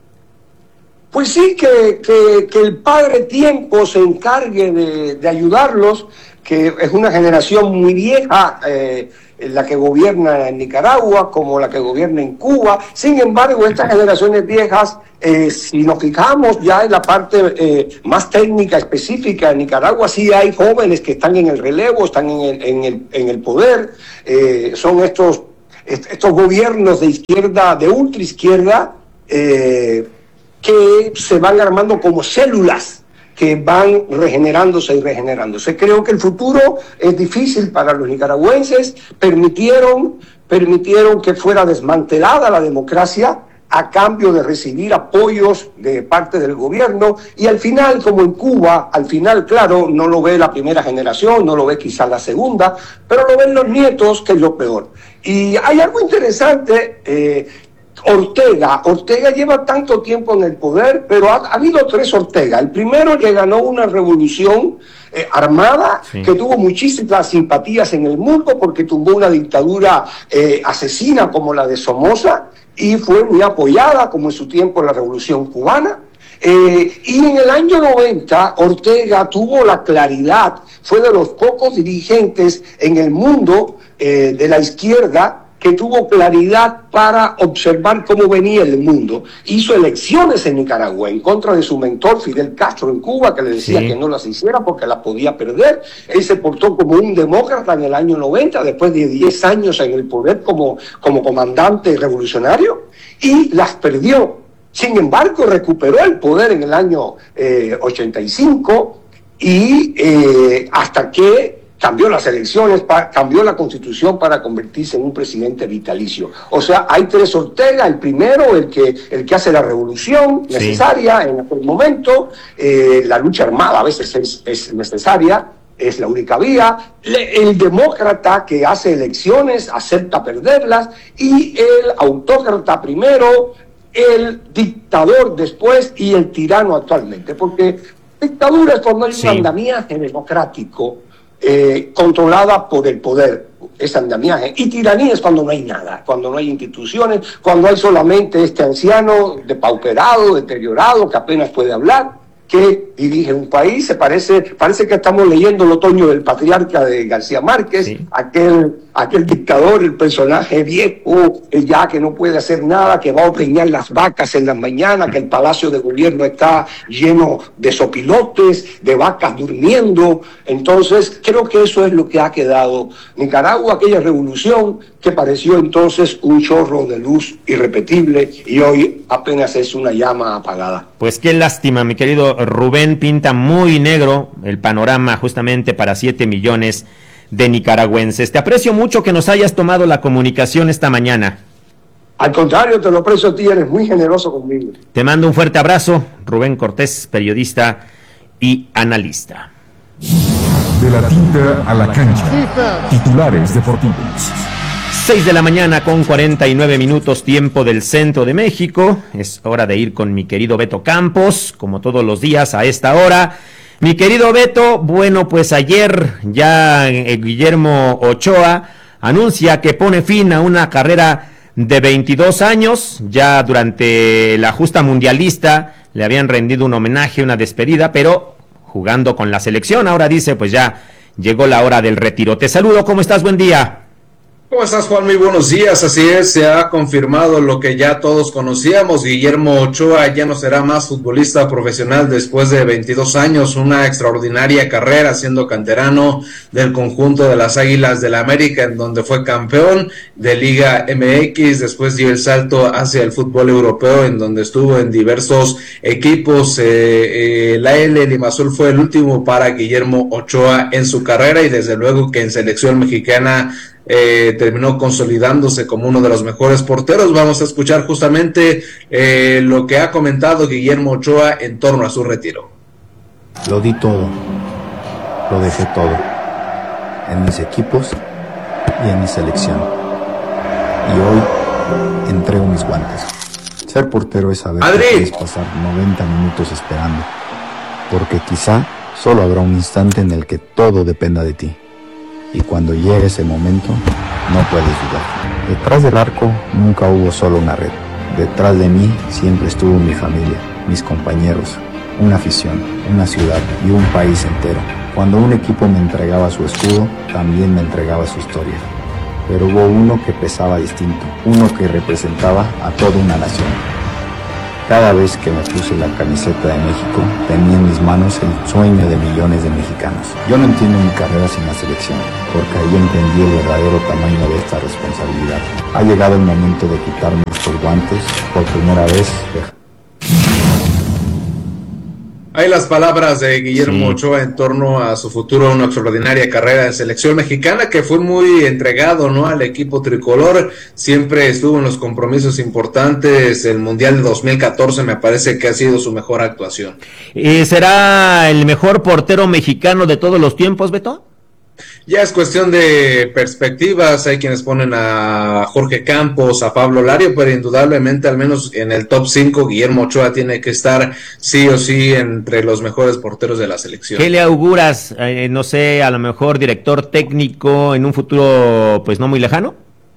[SPEAKER 14] Pues sí, que, que, que el padre tiempo se encargue de, de ayudarlos, que es una generación muy vieja, eh, la que gobierna en Nicaragua, como la que gobierna en Cuba. Sin embargo, estas generaciones viejas, eh, si nos fijamos ya en la parte eh, más técnica, específica de Nicaragua, sí hay jóvenes que están en el relevo, están en el, en el, en el poder. Eh, son estos, estos gobiernos de izquierda, de ultraizquierda, eh, que se van armando como células que van regenerándose y regenerándose. Creo que el futuro es difícil para los nicaragüenses. Permitieron, permitieron que fuera desmantelada la democracia a cambio de recibir apoyos de parte del gobierno, y al final, como en Cuba, al final, claro, no lo ve la primera generación, no lo ve quizás la segunda, pero lo ven los nietos, que es lo peor. Y hay algo interesante. eh, Ortega, Ortega lleva tanto tiempo en el poder, pero ha, ha habido tres Ortega. El primero que ganó una revolución eh, armada, sí, que tuvo muchísimas simpatías en el mundo porque tumbó una dictadura eh, asesina como la de Somoza, y fue muy apoyada, como en su tiempo la revolución cubana. Eh, y en el año noventa Ortega tuvo la claridad, fue de los pocos dirigentes en el mundo eh, de la izquierda que tuvo claridad para observar cómo venía el mundo. Hizo elecciones en Nicaragua en contra de su mentor Fidel Castro en Cuba, que le decía sí. que no las hiciera porque las podía perder. Él se portó como un demócrata en el año noventa, después de diez años en el poder como, como comandante revolucionario, y las perdió. Sin embargo, recuperó el poder en el año eh, ochenta y cinco, y eh, hasta que cambió las elecciones, pa, cambió la constitución para convertirse en un presidente vitalicio. O sea, hay tres Ortega: el primero, el que, el que hace la revolución necesaria sí. en aquel momento, eh, la lucha armada a veces es, es necesaria, es la única vía, Le, el demócrata que hace elecciones, acepta perderlas, y el autócrata primero, el dictador después y el tirano actualmente, porque dictadura es cuando hay sí. un andamiaje democrático Eh, controlada por el poder, ese andamiaje, y tiranía es cuando no hay nada, cuando no hay instituciones, cuando hay solamente este anciano depauperado, deteriorado, que apenas puede hablar, que dirige un país. Se parece, parece que estamos leyendo El otoño del patriarca de García Márquez, sí. aquel, aquel dictador, el personaje viejo, ya que no puede hacer nada, que va a ordeñar las vacas en las mañanas, que el palacio de gobierno está lleno de sopilotes, de vacas durmiendo. Entonces, creo que eso es lo que ha quedado Nicaragua, aquella revolución que pareció entonces un chorro de luz irrepetible, y hoy apenas es una llama apagada.
[SPEAKER 1] Pues qué lástima, mi querido Rubén. Pinta muy negro el panorama justamente para siete millones de nicaragüenses. Te aprecio mucho que nos hayas tomado la comunicación esta mañana.
[SPEAKER 14] Al contrario, te lo aprecio a ti, eres muy generoso conmigo.
[SPEAKER 1] Te mando un fuerte abrazo, Rubén Cortés, periodista y analista.
[SPEAKER 2] De la tinta a la cancha, titulares deportivos.
[SPEAKER 1] seis de la mañana con cuarenta y nueve minutos, tiempo del centro de México. Es hora de ir con mi querido Beto Campos, como todos los días a esta hora. Mi querido Beto, bueno, pues ayer ya eh, Guillermo Ochoa anuncia que pone fin a una carrera de veintidós años. Ya durante la justa mundialista le habían rendido un homenaje, una despedida, pero jugando con la selección. Ahora dice, pues ya llegó la hora del retiro. Te saludo, ¿cómo estás? Buen día.
[SPEAKER 17] ¿Cómo estás, Juan? Muy buenos días. Así es, se ha confirmado lo que ya todos conocíamos. Guillermo Ochoa ya no será más futbolista profesional después de veintidós años, una extraordinaria carrera siendo canterano del conjunto de las Águilas del la América, en donde fue campeón de Liga M X, después dio el salto hacia el fútbol europeo, en donde estuvo en diversos equipos. Eh, eh, la L Limassol fue el último para Guillermo Ochoa en su carrera, y desde luego que en selección mexicana Eh, terminó consolidándose como uno de los mejores porteros. Vamos a escuchar justamente eh, lo que ha comentado Guillermo Ochoa en torno a su retiro.
[SPEAKER 18] Lo di todo, lo dejé todo, en mis equipos y en mi selección. Y hoy entrego mis guantes. Ser portero es saber que puedes pasar noventa minutos esperando, porque quizá solo habrá un instante en el que todo dependa de ti. Y cuando llegue ese momento, no puedes dudar. Detrás del arco nunca hubo solo una red. Detrás de mí siempre estuvo mi familia, mis compañeros, una afición, una ciudad y un país entero. Cuando un equipo me entregaba su escudo, también me entregaba su historia. Pero hubo uno que pesaba distinto, uno que representaba a toda una nación. Cada vez que me puse la camiseta de México, tenía en mis manos el sueño de millones de mexicanos. Yo no entiendo mi carrera sin la selección, porque ahí entendí el verdadero tamaño de esta responsabilidad. Ha llegado el momento de quitarme estos guantes por primera vez.
[SPEAKER 17] Hay las palabras de Guillermo
[SPEAKER 1] Sí.
[SPEAKER 17] Ochoa en torno a su futuro, una extraordinaria carrera en selección mexicana, que fue muy entregado, ¿no?, al equipo tricolor. Siempre estuvo en los compromisos importantes. El Mundial de dos mil catorce me parece que ha sido su mejor actuación.
[SPEAKER 1] Eh, ¿Será el mejor portero mexicano de todos los tiempos, Beto?
[SPEAKER 17] Ya es cuestión de perspectivas. Hay quienes ponen a Jorge Campos, a Pablo Lario, pero indudablemente, al menos en el top cinco, Guillermo Ochoa tiene que estar sí o sí entre los mejores porteros de la selección.
[SPEAKER 1] ¿Qué le auguras, eh, no sé, a lo mejor director técnico en un futuro pues no muy lejano?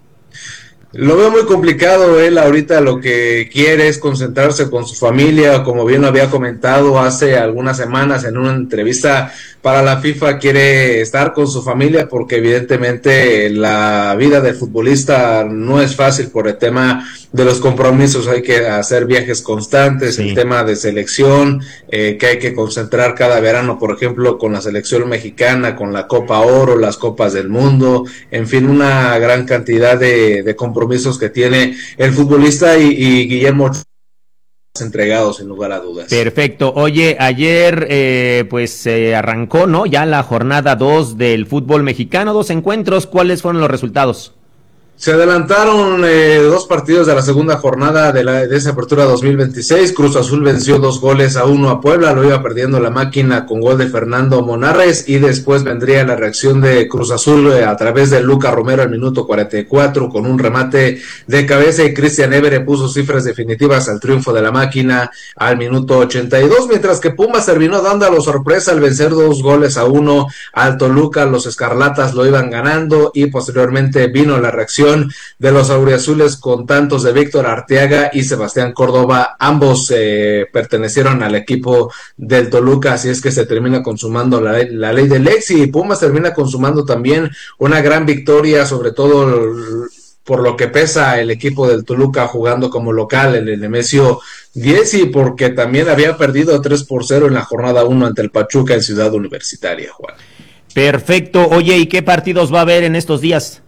[SPEAKER 17] Lo veo muy complicado. Él ahorita lo que quiere es concentrarse con su familia, como bien lo había comentado hace algunas semanas en una entrevista para la FIFA. Quiere estar con su familia porque evidentemente la vida del futbolista no es fácil por el tema de los compromisos. Hay que hacer viajes constantes, sí. El tema de selección, eh, que hay que concentrar cada verano, por ejemplo, con la selección mexicana, con la Copa Oro, las Copas del Mundo, en fin, una gran cantidad de, de compromisos que tiene el futbolista, y, y Guillermo entregado sin lugar a dudas.
[SPEAKER 1] Perfecto. Oye, ayer eh, pues se eh, arrancó, ¿no?, ya la jornada dos del fútbol mexicano, dos encuentros. ¿Cuáles fueron los resultados?
[SPEAKER 17] Se adelantaron eh, dos partidos de la segunda jornada de, la, de esa apertura dos mil veintiséis. Cruz Azul venció dos goles a uno a Puebla, lo iba perdiendo la máquina con gol de Fernando Monarres, y después vendría la reacción de Cruz Azul eh, a través de Luca Romero al minuto cuarenta y cuatro con un remate de cabeza, y Cristian Évere puso cifras definitivas al triunfo de la máquina al minuto ochenta y dos, mientras que Pumas terminó dándolo sorpresa al vencer dos goles a uno al Toluca. Los Escarlatas lo iban ganando, y posteriormente vino la reacción de los auriazules con tantos de Víctor Arteaga y Sebastián Córdoba. Ambos eh, pertenecieron al equipo del Toluca, así es que se termina consumando la, la ley del ex, y Pumas termina consumando también una gran victoria, sobre todo por lo que pesa el equipo del Toluca jugando como local en el Nemesio diez, y porque también había perdido tres por cero en la jornada uno ante el Pachuca en Ciudad Universitaria, Juan.
[SPEAKER 1] Perfecto. Oye, ¿y qué partidos va a haber en estos días?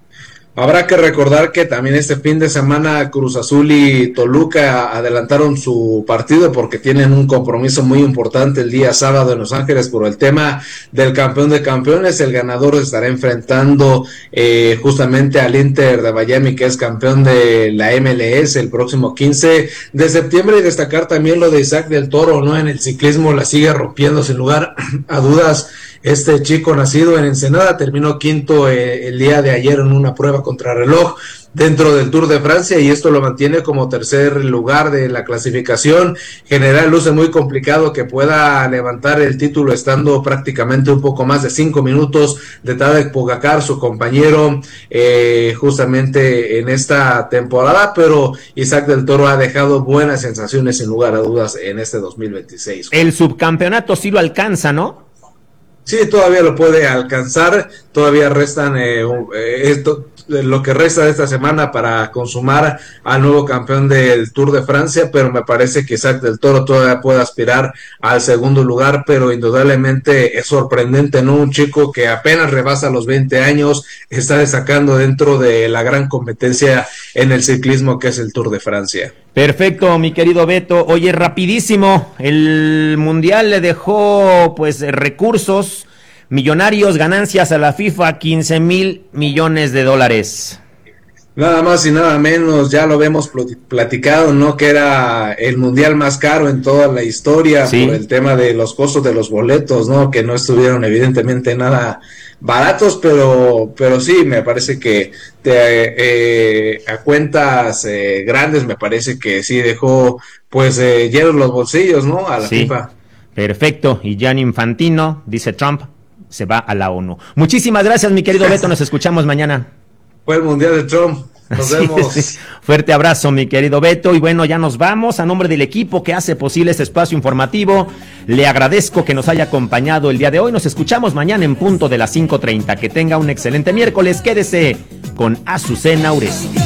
[SPEAKER 17] Habrá que recordar que también este fin de semana Cruz Azul y Toluca adelantaron su partido porque tienen un compromiso muy importante el día sábado en Los Ángeles por el tema del campeón de campeones. El ganador estará enfrentando eh, justamente al Inter de Miami, que es campeón de la M L S, el próximo quince de septiembre. Y destacar también lo de Isaac del Toro, ¿no? En el ciclismo la sigue rompiendo sin lugar a dudas. Este chico nacido en Ensenada terminó quinto eh, el día de ayer en una prueba contrarreloj dentro del Tour de Francia, y esto lo mantiene como tercer lugar de la clasificación general. Luce muy complicado que pueda levantar el título estando prácticamente un poco más de cinco minutos de Tadej Pogacar, su compañero eh, justamente en esta temporada, pero Isaac del Toro ha dejado buenas sensaciones sin lugar a dudas en este dos mil veintiséis.
[SPEAKER 1] El subcampeonato sí lo alcanza, ¿no?
[SPEAKER 17] Sí, todavía lo puede alcanzar, todavía restan, eh, eh, esto, lo que resta de esta semana para consumar al nuevo campeón del Tour de Francia, pero me parece que Isaac del Toro todavía puede aspirar al segundo lugar, pero indudablemente es sorprendente, ¿no? Un chico que apenas rebasa los veinte años, está destacando dentro de la gran competencia en el ciclismo que es el Tour de Francia.
[SPEAKER 1] Perfecto, mi querido Beto. Oye, rapidísimo, el Mundial le dejó pues recursos millonarios, ganancias a la FIFA, quince mil millones de dólares.
[SPEAKER 17] Nada más y nada menos, ya lo habíamos platicado, ¿no? Que era el mundial más caro en toda la historia, sí, por el tema de los costos de los boletos, ¿no? Que no estuvieron evidentemente nada baratos, pero pero sí, me parece que te, eh, a cuentas eh, grandes, me parece que sí dejó pues eh, llenos los bolsillos, ¿no? A la
[SPEAKER 1] sí,
[SPEAKER 17] FIFA.
[SPEAKER 1] Perfecto, y Gianni Infantino, dice Trump, se va a la ONU. Muchísimas gracias, mi querido Beto, nos escuchamos mañana.
[SPEAKER 17] Fue el Mundial de Trump. Nos vemos.
[SPEAKER 1] Sí, sí. Fuerte abrazo, mi querido Beto. Y bueno, ya nos vamos. A nombre del equipo que hace posible este espacio informativo, le agradezco que nos haya acompañado el día de hoy. Nos escuchamos mañana en punto de las cinco treinta. Que tenga un excelente miércoles. Quédese con Azucena Uresti.